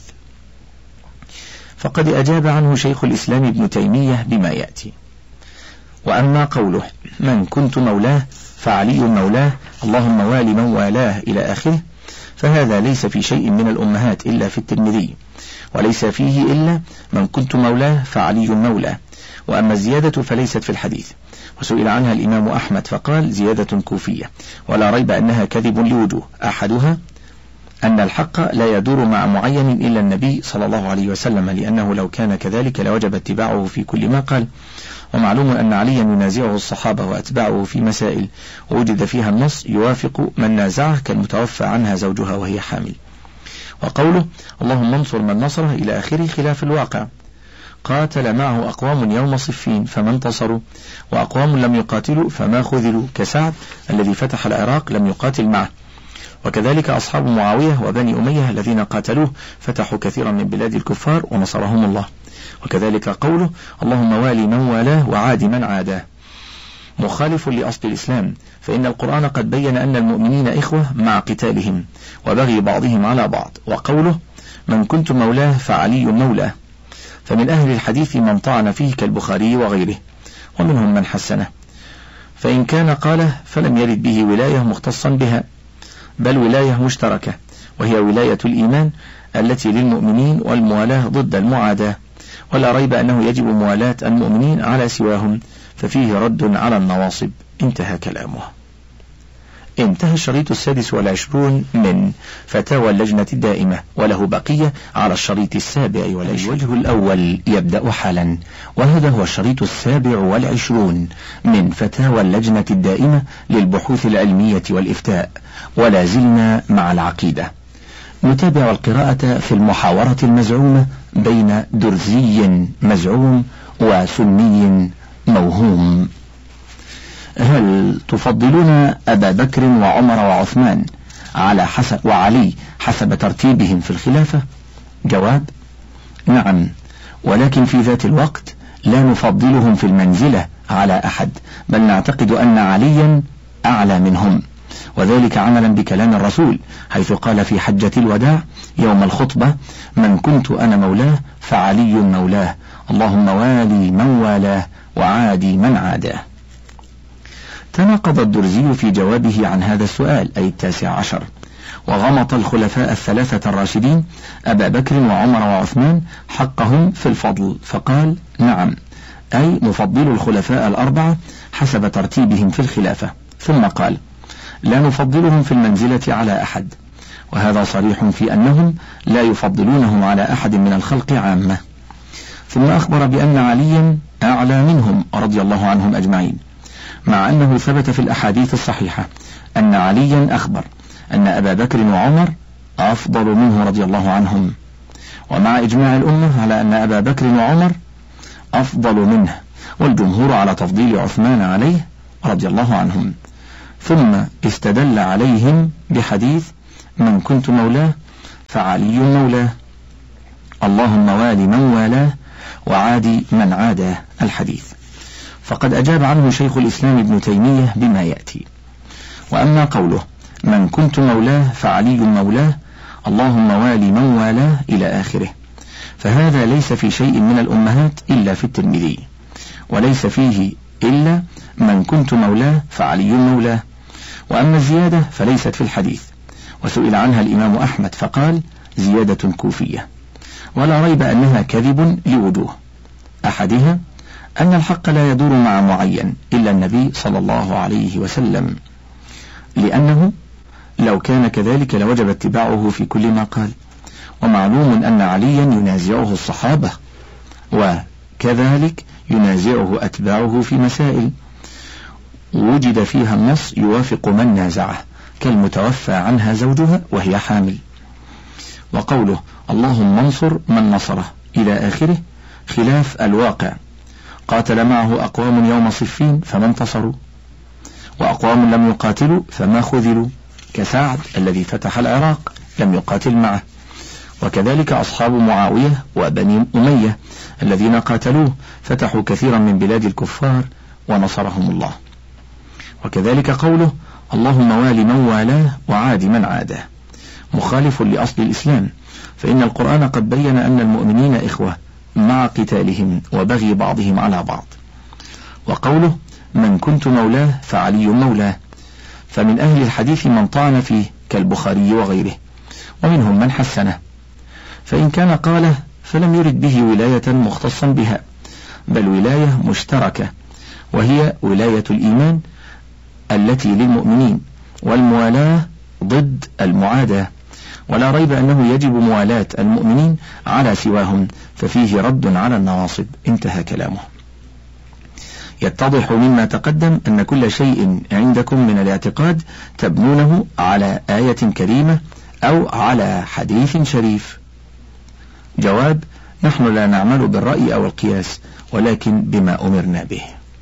فقد أجاب عنه شيخ الإسلام ابن تيمية بما يأتي. وأما قوله من كنت مولاه فعلي مولاه، اللهم والي من والاه إلى آخره، فهذا ليس في شيء من الأمهات إلا في الترمذي، وليس فيه إلا من كنت مولاه فعلي مولاه. وأما الزيادة فليست في الحديث، وسئل عنها الإمام أحمد فقال: زيادة كوفية، ولا ريب أنها كذب لوجوه. أحدها أن الحق لا يدور مع معين إلا النبي صلى الله عليه وسلم، لأنه لو كان كذلك لوجب اتباعه في كل ما قال. ومعلوم أن عليا ينازعه الصحابة وأتباعه في مسائل وجد فيها النص يوافق من نازعه كالمتوفى عنها زوجها وهي حامل. وقوله اللهم انصر من نصره إلى آخره خلاف الواقع، قاتل معه أقوام يوم صفين فما انتصروا، وأقوام لم يقاتلوا فما خذلوا، كسعد الذي فتح العراق لم يقاتل معه، وكذلك أصحاب معاوية وبني أمية الذين قاتلوه فتحوا كثيرا من بلاد الكفار ونصرهم الله. وكذلك قوله اللهم والي من والاه وعادي من عاداه، مخالف لأصل الإسلام، فإن القرآن قد بين أن المؤمنين إخوة مع قتالهم وبغي بعضهم على بعض. وقوله من كنت مولاه فعلي مولاه، فمن أهل الحديث من طعن فيه كالبخاري وغيره، ومنهم من حسنه، فإن كان قاله فلم يرد به ولاية مختصا بها، بل ولاية مشتركة، وهي ولاية الإيمان التي للمؤمنين والموالاة ضد المعاداة، ولا ريب أنه يجب موالاة المؤمنين على سواهم، ففيه رد على النواصب. انتهى كلامه. انتهى الشريط السادس والعشرون من فتاوى اللجنة الدائمة، وله بقية على الشريط السابع والعشرون. الوجه الأول يبدأ حالا، وهذا هو الشريط السابع والعشرون من فتاوى اللجنة الدائمة للبحوث العلمية والإفتاء، ولا زلنا مع العقيدة. نتابع القراءة في المحاورة المزعومة بين درزي مزعوم وسني موهوم. هل تفضلون أبا بكر وعمر وعثمان على حسب وعلي حسب ترتيبهم في الخلافة؟ جواب: نعم، ولكن في ذات الوقت لا نفضلهم في المنزلة على أحد، بل نعتقد أن عليا أعلى منهم، وذلك عملا بكلام الرسول حيث قال في حجة الوداع يوم الخطبة: من كنت أنا مولاه فعلي مولاه، اللهم والي من والاه وعادي من عاداه. تناقض الدرزي في جوابه عن هذا السؤال أي التاسع عشر، وغمط الخلفاء الثلاثة الراشدين أبا بكر وعمر وعثمان حقهم في الفضل، فقال: نعم، أي نفضل الخلفاء الأربعة حسب ترتيبهم في الخلافة، ثم قال: لا نفضلهم في المنزلة على أحد، وهذا صريح في أنهم لا يفضلونهم على أحد من الخلق عامة. ثم أخبر بأن عليا أعلى منهم رضي الله عنهم أجمعين، مع أنه ثبت في الأحاديث الصحيحة أن عليا أخبر أن أبا بكر وعمر أفضل منه رضي الله عنهم، ومع إجماع الأمة على أن أبا بكر وعمر أفضل منه، والجمهور على تفضيل عثمان عليه رضي الله عنهم. ثم استدل عليهم بحديث من كنت مولاه فعلي مولاه، اللهم وال من والاه وعادي من عاداه، الحديث. فقد أجاب عنه شيخ الإسلام ابن تيمية بما يأتي. وأما قوله من كنت مولاه فعلي مولاه، اللهم وال من والاه إلى آخره، فهذا ليس في شيء من الأمهات إلا في الترمذي، وليس فيه إلا من كنت مولاه فعلي مولاه. وأما الزيادة فليست في الحديث، وسئل عنها الإمام أحمد فقال زيادة كوفية، ولا ريب أنها كذب لوجوه. أحدها أن الحق لا يدور مع معين إلا النبي صلى الله عليه وسلم، لأنه لو كان كذلك لوجب اتباعه في كل ما قال، ومعلوم أن عليا ينازعه الصحابة، وكذلك ينازعه أتباعه في مسائل وجد فيها النص يوافق من نازعه، كالمتوفى عنها زوجها وهي حامل. وقوله اللهم انصر من نصره إلى آخره خلاف الواقع، قاتل معه أقوام يوم صفين فما انتصروا، وأقوام لم يقاتلوا فما خذلوا، كسعد الذي فتح العراق لم يقاتل معه، وكذلك أصحاب معاوية وبني أمية الذين قاتلوه فتحوا كثيرا من بلاد الكفار ونصرهم الله. وكذلك قوله اللهم وال من والاه وعاد من عاده مخالف لأصل الإسلام، فإن القرآن قد بين أن المؤمنين إخوة مع قتالهم وبغي بعضهم على بعض. وقوله من كنت مولاه فعلي مولاه، فمن أهل الحديث من طعن فيه كالبخاري وغيره، ومنهم من حسنه، فإن كان قاله فلم يرد به ولاية مختصا بها، بل ولاية مشتركة، وهي ولاية الإيمان التي للمؤمنين، والموالاة ضد المعاداة، ولا ريب أنه يجب موالاة المؤمنين على سواهم، ففيه رد على النواصب. انتهى كلامه. يتضح مما تقدم أن كل شيء عندكم من الاعتقاد تبنونه على آية كريمة أو على حديث شريف. جواب: نحن لا نعمل بالرأي أو القياس، ولكن بما أمرنا به.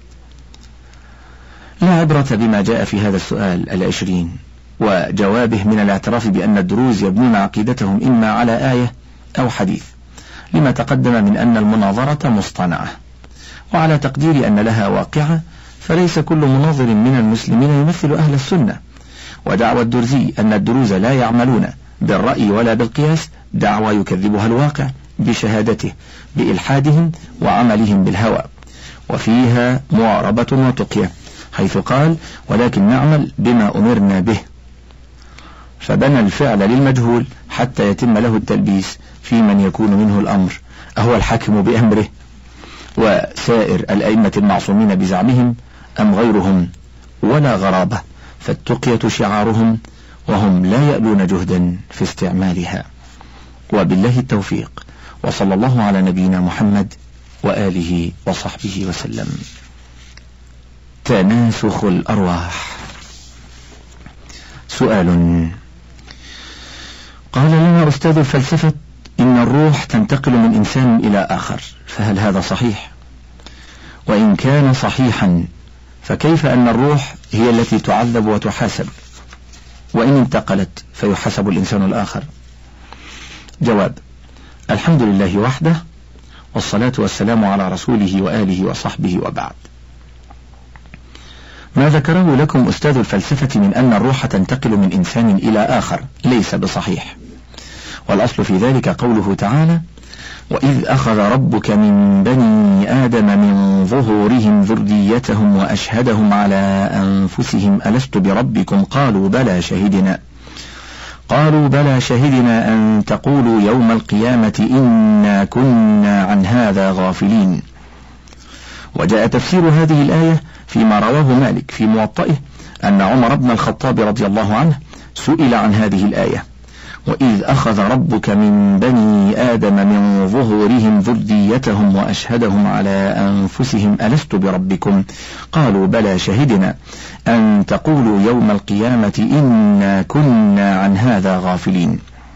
لا عبرة بما جاء في هذا السؤال العشرين وجوابه من الاعتراف بأن الدروز يبنون عقيدتهم إما على آية أو حديث، لما تقدم من أن المناظرة مصطنعة، وعلى تقدير أن لها واقعة، فليس كل مناظر من المسلمين يمثل أهل السنة. ودعوى الدرزي أن الدروز لا يعملون بالرأي ولا بالقياس دعوى يكذبها الواقع بشهادته بإلحادهم وعملهم بالهوى، وفيها معاربة وتقية، حيث قال ولكن نعمل بما أمرنا به، فبنى الفعل للمجهول حتى يتم له التلبيس في من يكون منه الأمر، أهو الحاكم بأمره وسائر الأئمة المعصومين بزعمهم أم غيرهم، ولا غرابة، فالتقية شعارهم وهم لا يألون جهدا في استعمالها. وبالله التوفيق، وصلى الله على نبينا محمد وآله وصحبه وسلم. تناسخ الأرواح. سؤال: قال لنا أستاذ الفلسفة إن الروح تنتقل من إنسان إلى آخر، فهل هذا صحيح؟ وإن كان صحيحا فكيف أن الروح هي التي تعذب وتحاسب، وإن انتقلت فيحاسب الإنسان الآخر؟ جواب: الحمد لله وحده، والصلاة والسلام على رسوله وآله وصحبه، وبعد. ما ذكره لكم أستاذ الفلسفة من أن الروح تنتقل من إنسان إلى آخر ليس بصحيح، والأصل في ذلك قوله تعالى: وإذ أخذ ربك من بني آدم من ظهورهم ذريتهم وأشهدهم على أنفسهم ألست بربكم قالوا بلى شهدنا قالوا بلى شهدنا أن تقولوا يوم القيامة إنا كنا عن هذا غافلين. وجاء تفسير هذه الآية فيما رواه مالك في موطئه أن عمر بن الخطاب رضي الله عنه سئل عن هذه الآية: وإذ أخذ ربك من بني آدم من ظهورهم ذريتهم وأشهدهم على أنفسهم ألست بربكم قالوا بلى شهدنا أن تقولوا يوم القيامة إنا كنا عن هذا غافلين.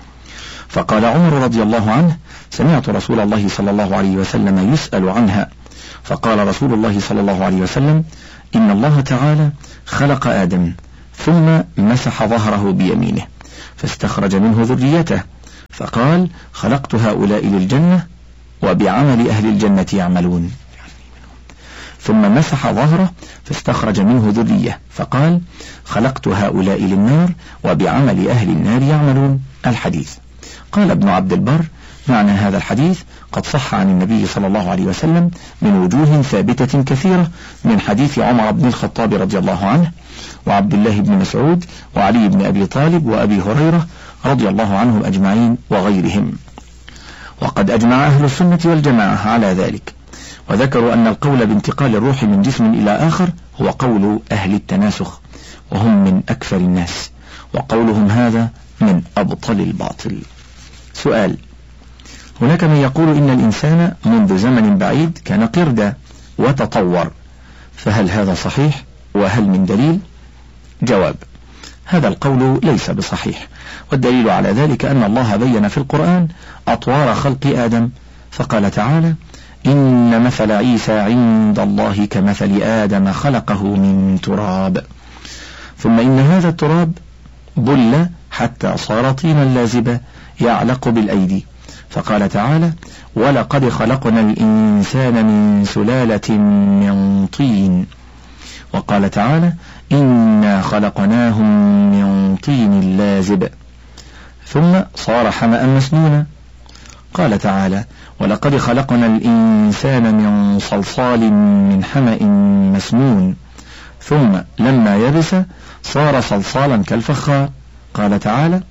فقال عمر رضي الله عنه: سمعت رسول الله صلى الله عليه وسلم يسأل عنها، فقال رسول الله صلى الله عليه وسلم: إن الله تعالى خلق آدم ثم مسح ظهره بيمينه فاستخرج منه ذريته، فقال: خلقت هؤلاء للجنة وبعمل أهل الجنة يعملون. ثم مسح ظهره فاستخرج منه ذرية، فقال: خلقت هؤلاء للنار وبعمل أهل النار يعملون. الحديث. قال ابن عبد البر: معنى هذا الحديث قد صح عن النبي صلى الله عليه وسلم من وجوه ثابتة كثيرة، من حديث عمر بن الخطاب رضي الله عنه وعبد الله بن مسعود وعلي بن أبي طالب وأبي هريرة رضي الله عنهم أجمعين وغيرهم. وقد أجمع أهل السنة والجماعة على ذلك، وذكروا أن القول بانتقال الروح من جسم إلى آخر هو قول أهل التناسخ، وهم من أكثر الناس، وقولهم هذا من أبطل الباطل. سؤال: هناك من يقول إن الإنسان منذ زمن بعيد كان قردة وتطور، فهل هذا صحيح؟ وهل من دليل؟ جواب: هذا القول ليس بصحيح، والدليل على ذلك أن الله بين في القرآن أطوار خلق آدم، فقال تعالى: إن مثل عيسى عند الله كمثل آدم خلقه من تراب، ثم إن هذا التراب بل حتى صار طينا لازبا يعلق بالأيدي، فقال تعالى: ولقد خلقنا الإنسان من سلالة من طين، وقال تعالى: إنا خلقناهم من طين لازب، ثم صار حمأ مسنونا، قال تعالى: ولقد خلقنا الإنسان من صلصال من حمأ مسنون، ثم لما يبس صار صلصالا كالفخار، قال تعالى: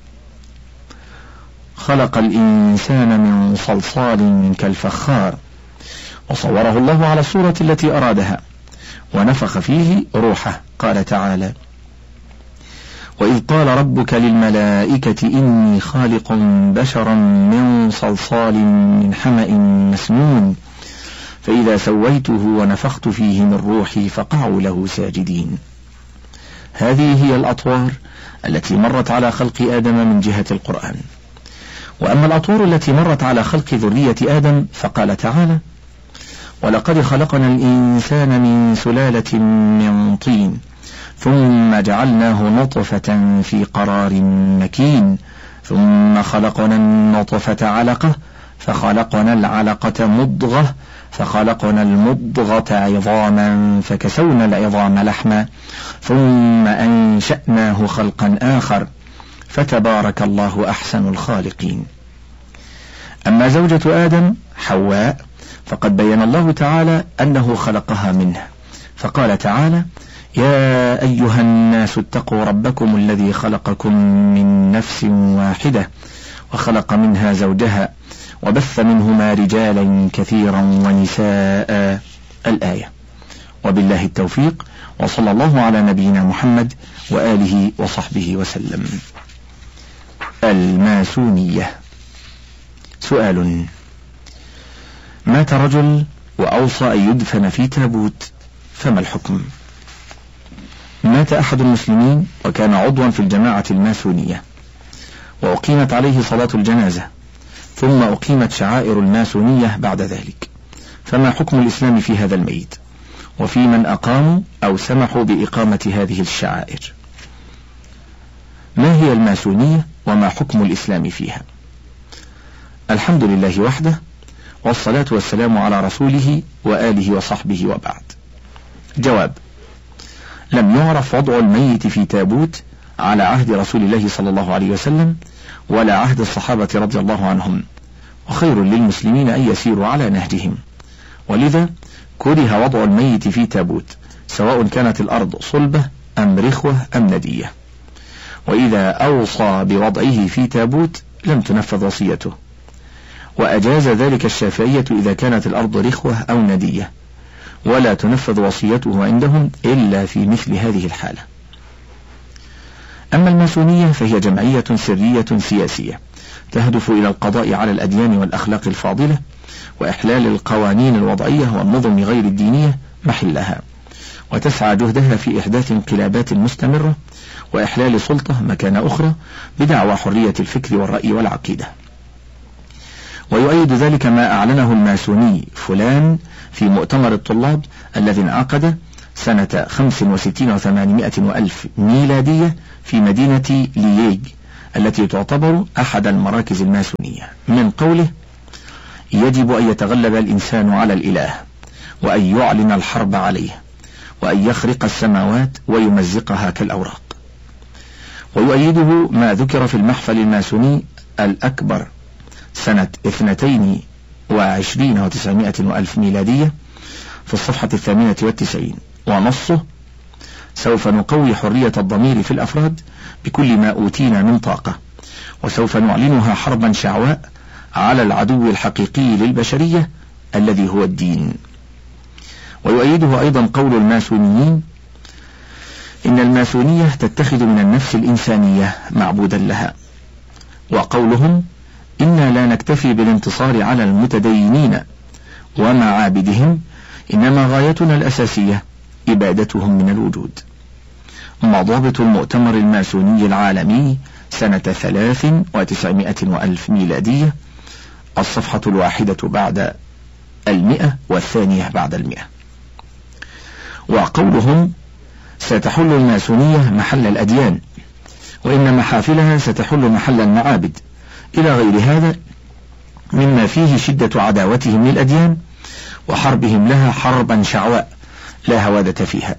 خلق الإنسان من صلصال كالفخار، وصوره الله على الصورة التي أرادها ونفخ فيه روحه، قال تعالى: وإذ قال ربك للملائكة إني خالق بشرا من صلصال من حمأ مسنون، فإذا سويته ونفخت فيه من روحي فقعوا له ساجدين. هذه هي الأطوار التي مرت على خلق آدم من جهة القرآن. وأما الأطوار التي مرت على خلق ذرية آدم فقال تعالى: ولقد خلقنا الإنسان من سلالة من طين ثم جعلناه نطفة في قرار مكين ثم خلقنا النطفة علقة فخلقنا العلقة مضغة فخلقنا المضغة عظاما فكسونا العظام لحما ثم أنشأناه خلقا آخر فتبارك الله أحسن الخالقين. أما زوجة آدم حواء فقد بين الله تعالى أنه خلقها منه، فقال تعالى: يا أيها الناس اتقوا ربكم الذي خلقكم من نفس واحدة وخلق منها زوجها وبث منهما رجالا كثيرا ونساء. الآية. وبالله التوفيق، وصلى الله على نبينا محمد وآله وصحبه وسلم. الماسونية. سؤال: مات رجل وأوصى أن يدفن في تابوت، فما الحكم؟ مات أحد المسلمين وكان عضوا في الجماعة الماسونية، وأقيمت عليه صلاة الجنازة، ثم أقيمت شعائر الماسونية بعد ذلك، فما حكم الإسلام في هذا الميت، وفي من أقاموا أو سمحوا بإقامة هذه الشعائر؟ ما هي الماسونية وما حكم الإسلام فيها؟ الحمد لله وحده، والصلاة والسلام على رسوله وآله وصحبه، وبعد. جواب: لم يعرف وضع الميت في تابوت على عهد رسول الله صلى الله عليه وسلم ولا عهد الصحابة رضي الله عنهم، وخير للمسلمين أن يسيروا على نهجهم، ولذا كره وضع الميت في تابوت، سواء كانت الأرض صلبة أم رخوة أم ندية، وإذا أوصى بوضعه في تابوت لم تنفذ وصيته، وأجاز ذلك الشافعية إذا كانت الأرض رخوة أو ندية، ولا تنفذ وصيته عندهم إلا في مثل هذه الحالة. أما الماسونية فهي جمعية سرية سياسية تهدف إلى القضاء على الأديان والأخلاق الفاضلة وإحلال القوانين الوضعية والنظم غير الدينية محلها، وتسعى جهدها في إحداث انقلابات مستمرة وإحلال سلطة مكان أخرى بدعوى حرية الفكر والرأي والعقيدة. ويؤيد ذلك ما أعلنه الماسوني فلان في مؤتمر الطلاب الذي انعقد سنة خمس وستين وثمانمائة وألف ميلادية في مدينة لييج التي تعتبر أحد المراكز الماسونية، من قوله: يجب أن يتغلب الإنسان على الإله، وأن يعلن الحرب عليه، وأن يخرق السماوات ويمزقها كالأوراق. ويؤيده ما ذكر في المحفل الماسوني الأكبر سنة اثنتين وعشرين وتسعمائة وألف ميلادية في الصفحة الثامنة والتسعين، ونصه: سوف نقوي حرية الضمير في الأفراد بكل ما أوتينا من طاقة، وسوف نعلنها حربا شعواء على العدو الحقيقي للبشرية الذي هو الدين. ويؤيده أيضا قول الماسونيين: إن الماسونية تتخذ من النفس الإنسانية معبودا لها، وقولهم: إنا لا نكتفي بالانتصار على المتدينين ومعابدهم، إنما غايتنا الأساسية إبادتهم من الوجود. مضابط المؤتمر الماسوني العالمي سنة ثلاث وتسعمائة وألف ميلادية، الصفحة الواحدة بعد المئة والثانية بعد المئة. وقولهم: ستحل الماسونية محل الأديان، وإن محافلها ستحل محل المعابد، إلى غير هذا مما فيه شدة عداوتهم للأديان وحربهم لها حربا شعواء لا هوادة فيها.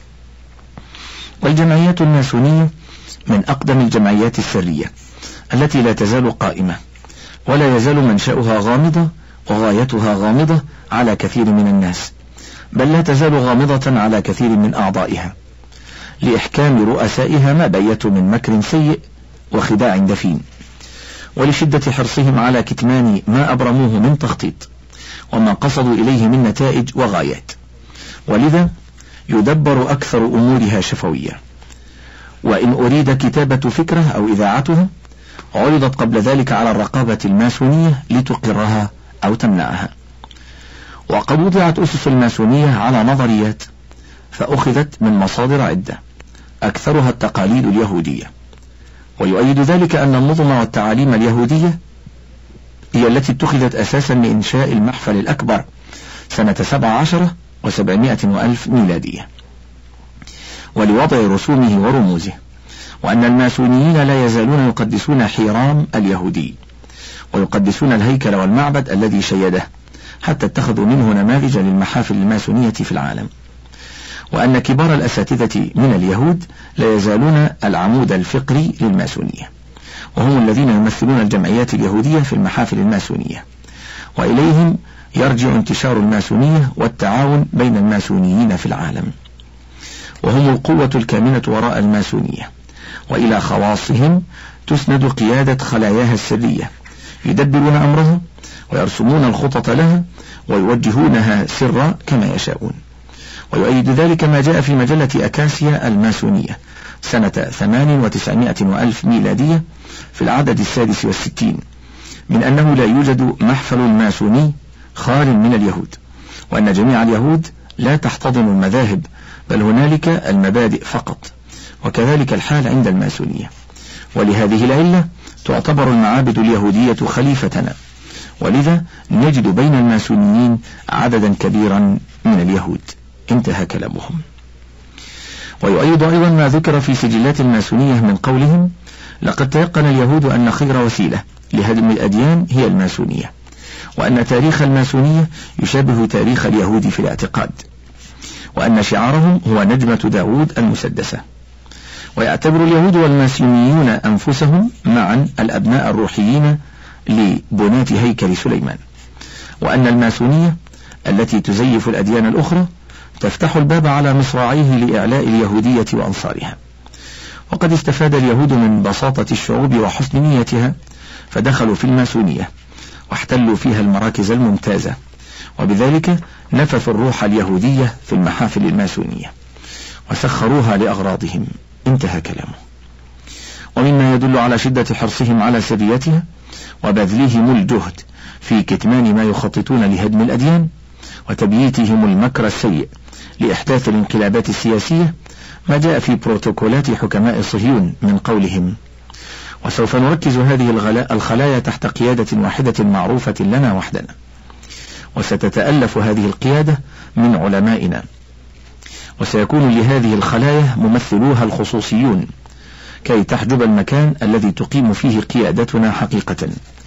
والجمعيات الماسونية من أقدم الجمعيات السرية التي لا تزال قائمة، ولا يزال منشأها غامضة وغايتها غامضة على كثير من الناس، بل لا تزال غامضة على كثير من أعضائها، لإحكام رؤسائها ما بيتوا من مكر سيء وخداع دفين، ولشدة حرصهم على كتمان ما أبرموه من تخطيط وما قصدوا إليه من نتائج وغايات، ولذا يدبر أكثر أمورها شفوية. وإن أريد كتابة فكرة أو إذاعتها عرضت قبل ذلك على الرقابة الماسونية لتقرها أو تمنعها. وقد وضعت أسس الماسونية على نظريات فأخذت من مصادر عدة أكثرها التقاليد اليهودية، ويؤيد ذلك أن النظم والتعاليم اليهودية هي التي اتخذت أساسا لإنشاء المحفل الأكبر سنة سبع عشرة وسبعمائة وألف ميلادية ولوضع رسومه ورموزه، وأن الماسونيين لا يزالون يقدسون حيرام اليهودي ويقدسون الهيكل والمعبد الذي شيده، حتى اتخذوا منه نماذج للمحافل الماسونية في العالم، وأن كبار الأساتذة من اليهود لا يزالون العمود الفقري للماسونية، وهم الذين يمثلون الجمعيات اليهودية في المحافل الماسونية، وإليهم يرجع انتشار الماسونية والتعاون بين الماسونيين في العالم، وهم القوة الكامنة وراء الماسونية، وإلى خواصهم تسند قيادة خلاياها السرية، يدبرون أمرها ويرسمون الخطط لها ويوجهونها سرا كما يشاءون. ويؤيد ذلك ما جاء في مجلة أكاسيا الماسونية سنة ثمان وتسعمائة وألف ميلادية في العدد السادس والستين من أنه لا يوجد محفل ماسوني خال من اليهود، وأن جميع اليهود لا تحتضن المذاهب، بل هنالك المبادئ فقط، وكذلك الحال عند الماسونية. ولهذه العلة تعتبر المعابد اليهودية خليفتنا، ولذا نجد بين الماسونيين عددا كبيرا من اليهود. انتهى كلامهم. ويؤيد أيضا ما ذكر في سجلات الماسونية من قولهم: لقد تيقن اليهود أن خير وسيلة لهدم الأديان هي الماسونية، وأن تاريخ الماسونية يشابه تاريخ اليهود في الاعتقاد، وأن شعارهم هو نجمة داود المسدسة. ويعتبر اليهود والماسونيون أنفسهم معا الأبناء الروحيين لبناة هيكل سليمان، وأن الماسونية التي تزيف الأديان الأخرى تفتح الباب على مصراعيه لإعلاء اليهودية وأنصارها. وقد استفاد اليهود من بساطة الشعوب وحسن نيتها، فدخلوا في الماسونية واحتلوا فيها المراكز الممتازة، وبذلك نفثوا الروح اليهودية في المحافل الماسونية وسخروها لأغراضهم. انتهى كلامه. ومما يدل على شدة حرصهم على سريتها وبذلهم الجهد في كتمان ما يخططون لهدم الأديان وتبييتهم المكر السيء لإحداث الانقلابات السياسية ما جاء في بروتوكولات حكماء صهيون من قولهم: وسوف نركز هذه الخلايا تحت قيادة واحدة معروفة لنا وحدنا، وستتألف هذه القيادة من علمائنا، وسيكون لهذه الخلايا ممثلوها الخصوصيون كي تحجب المكان الذي تقيم فيه قيادتنا حقيقة.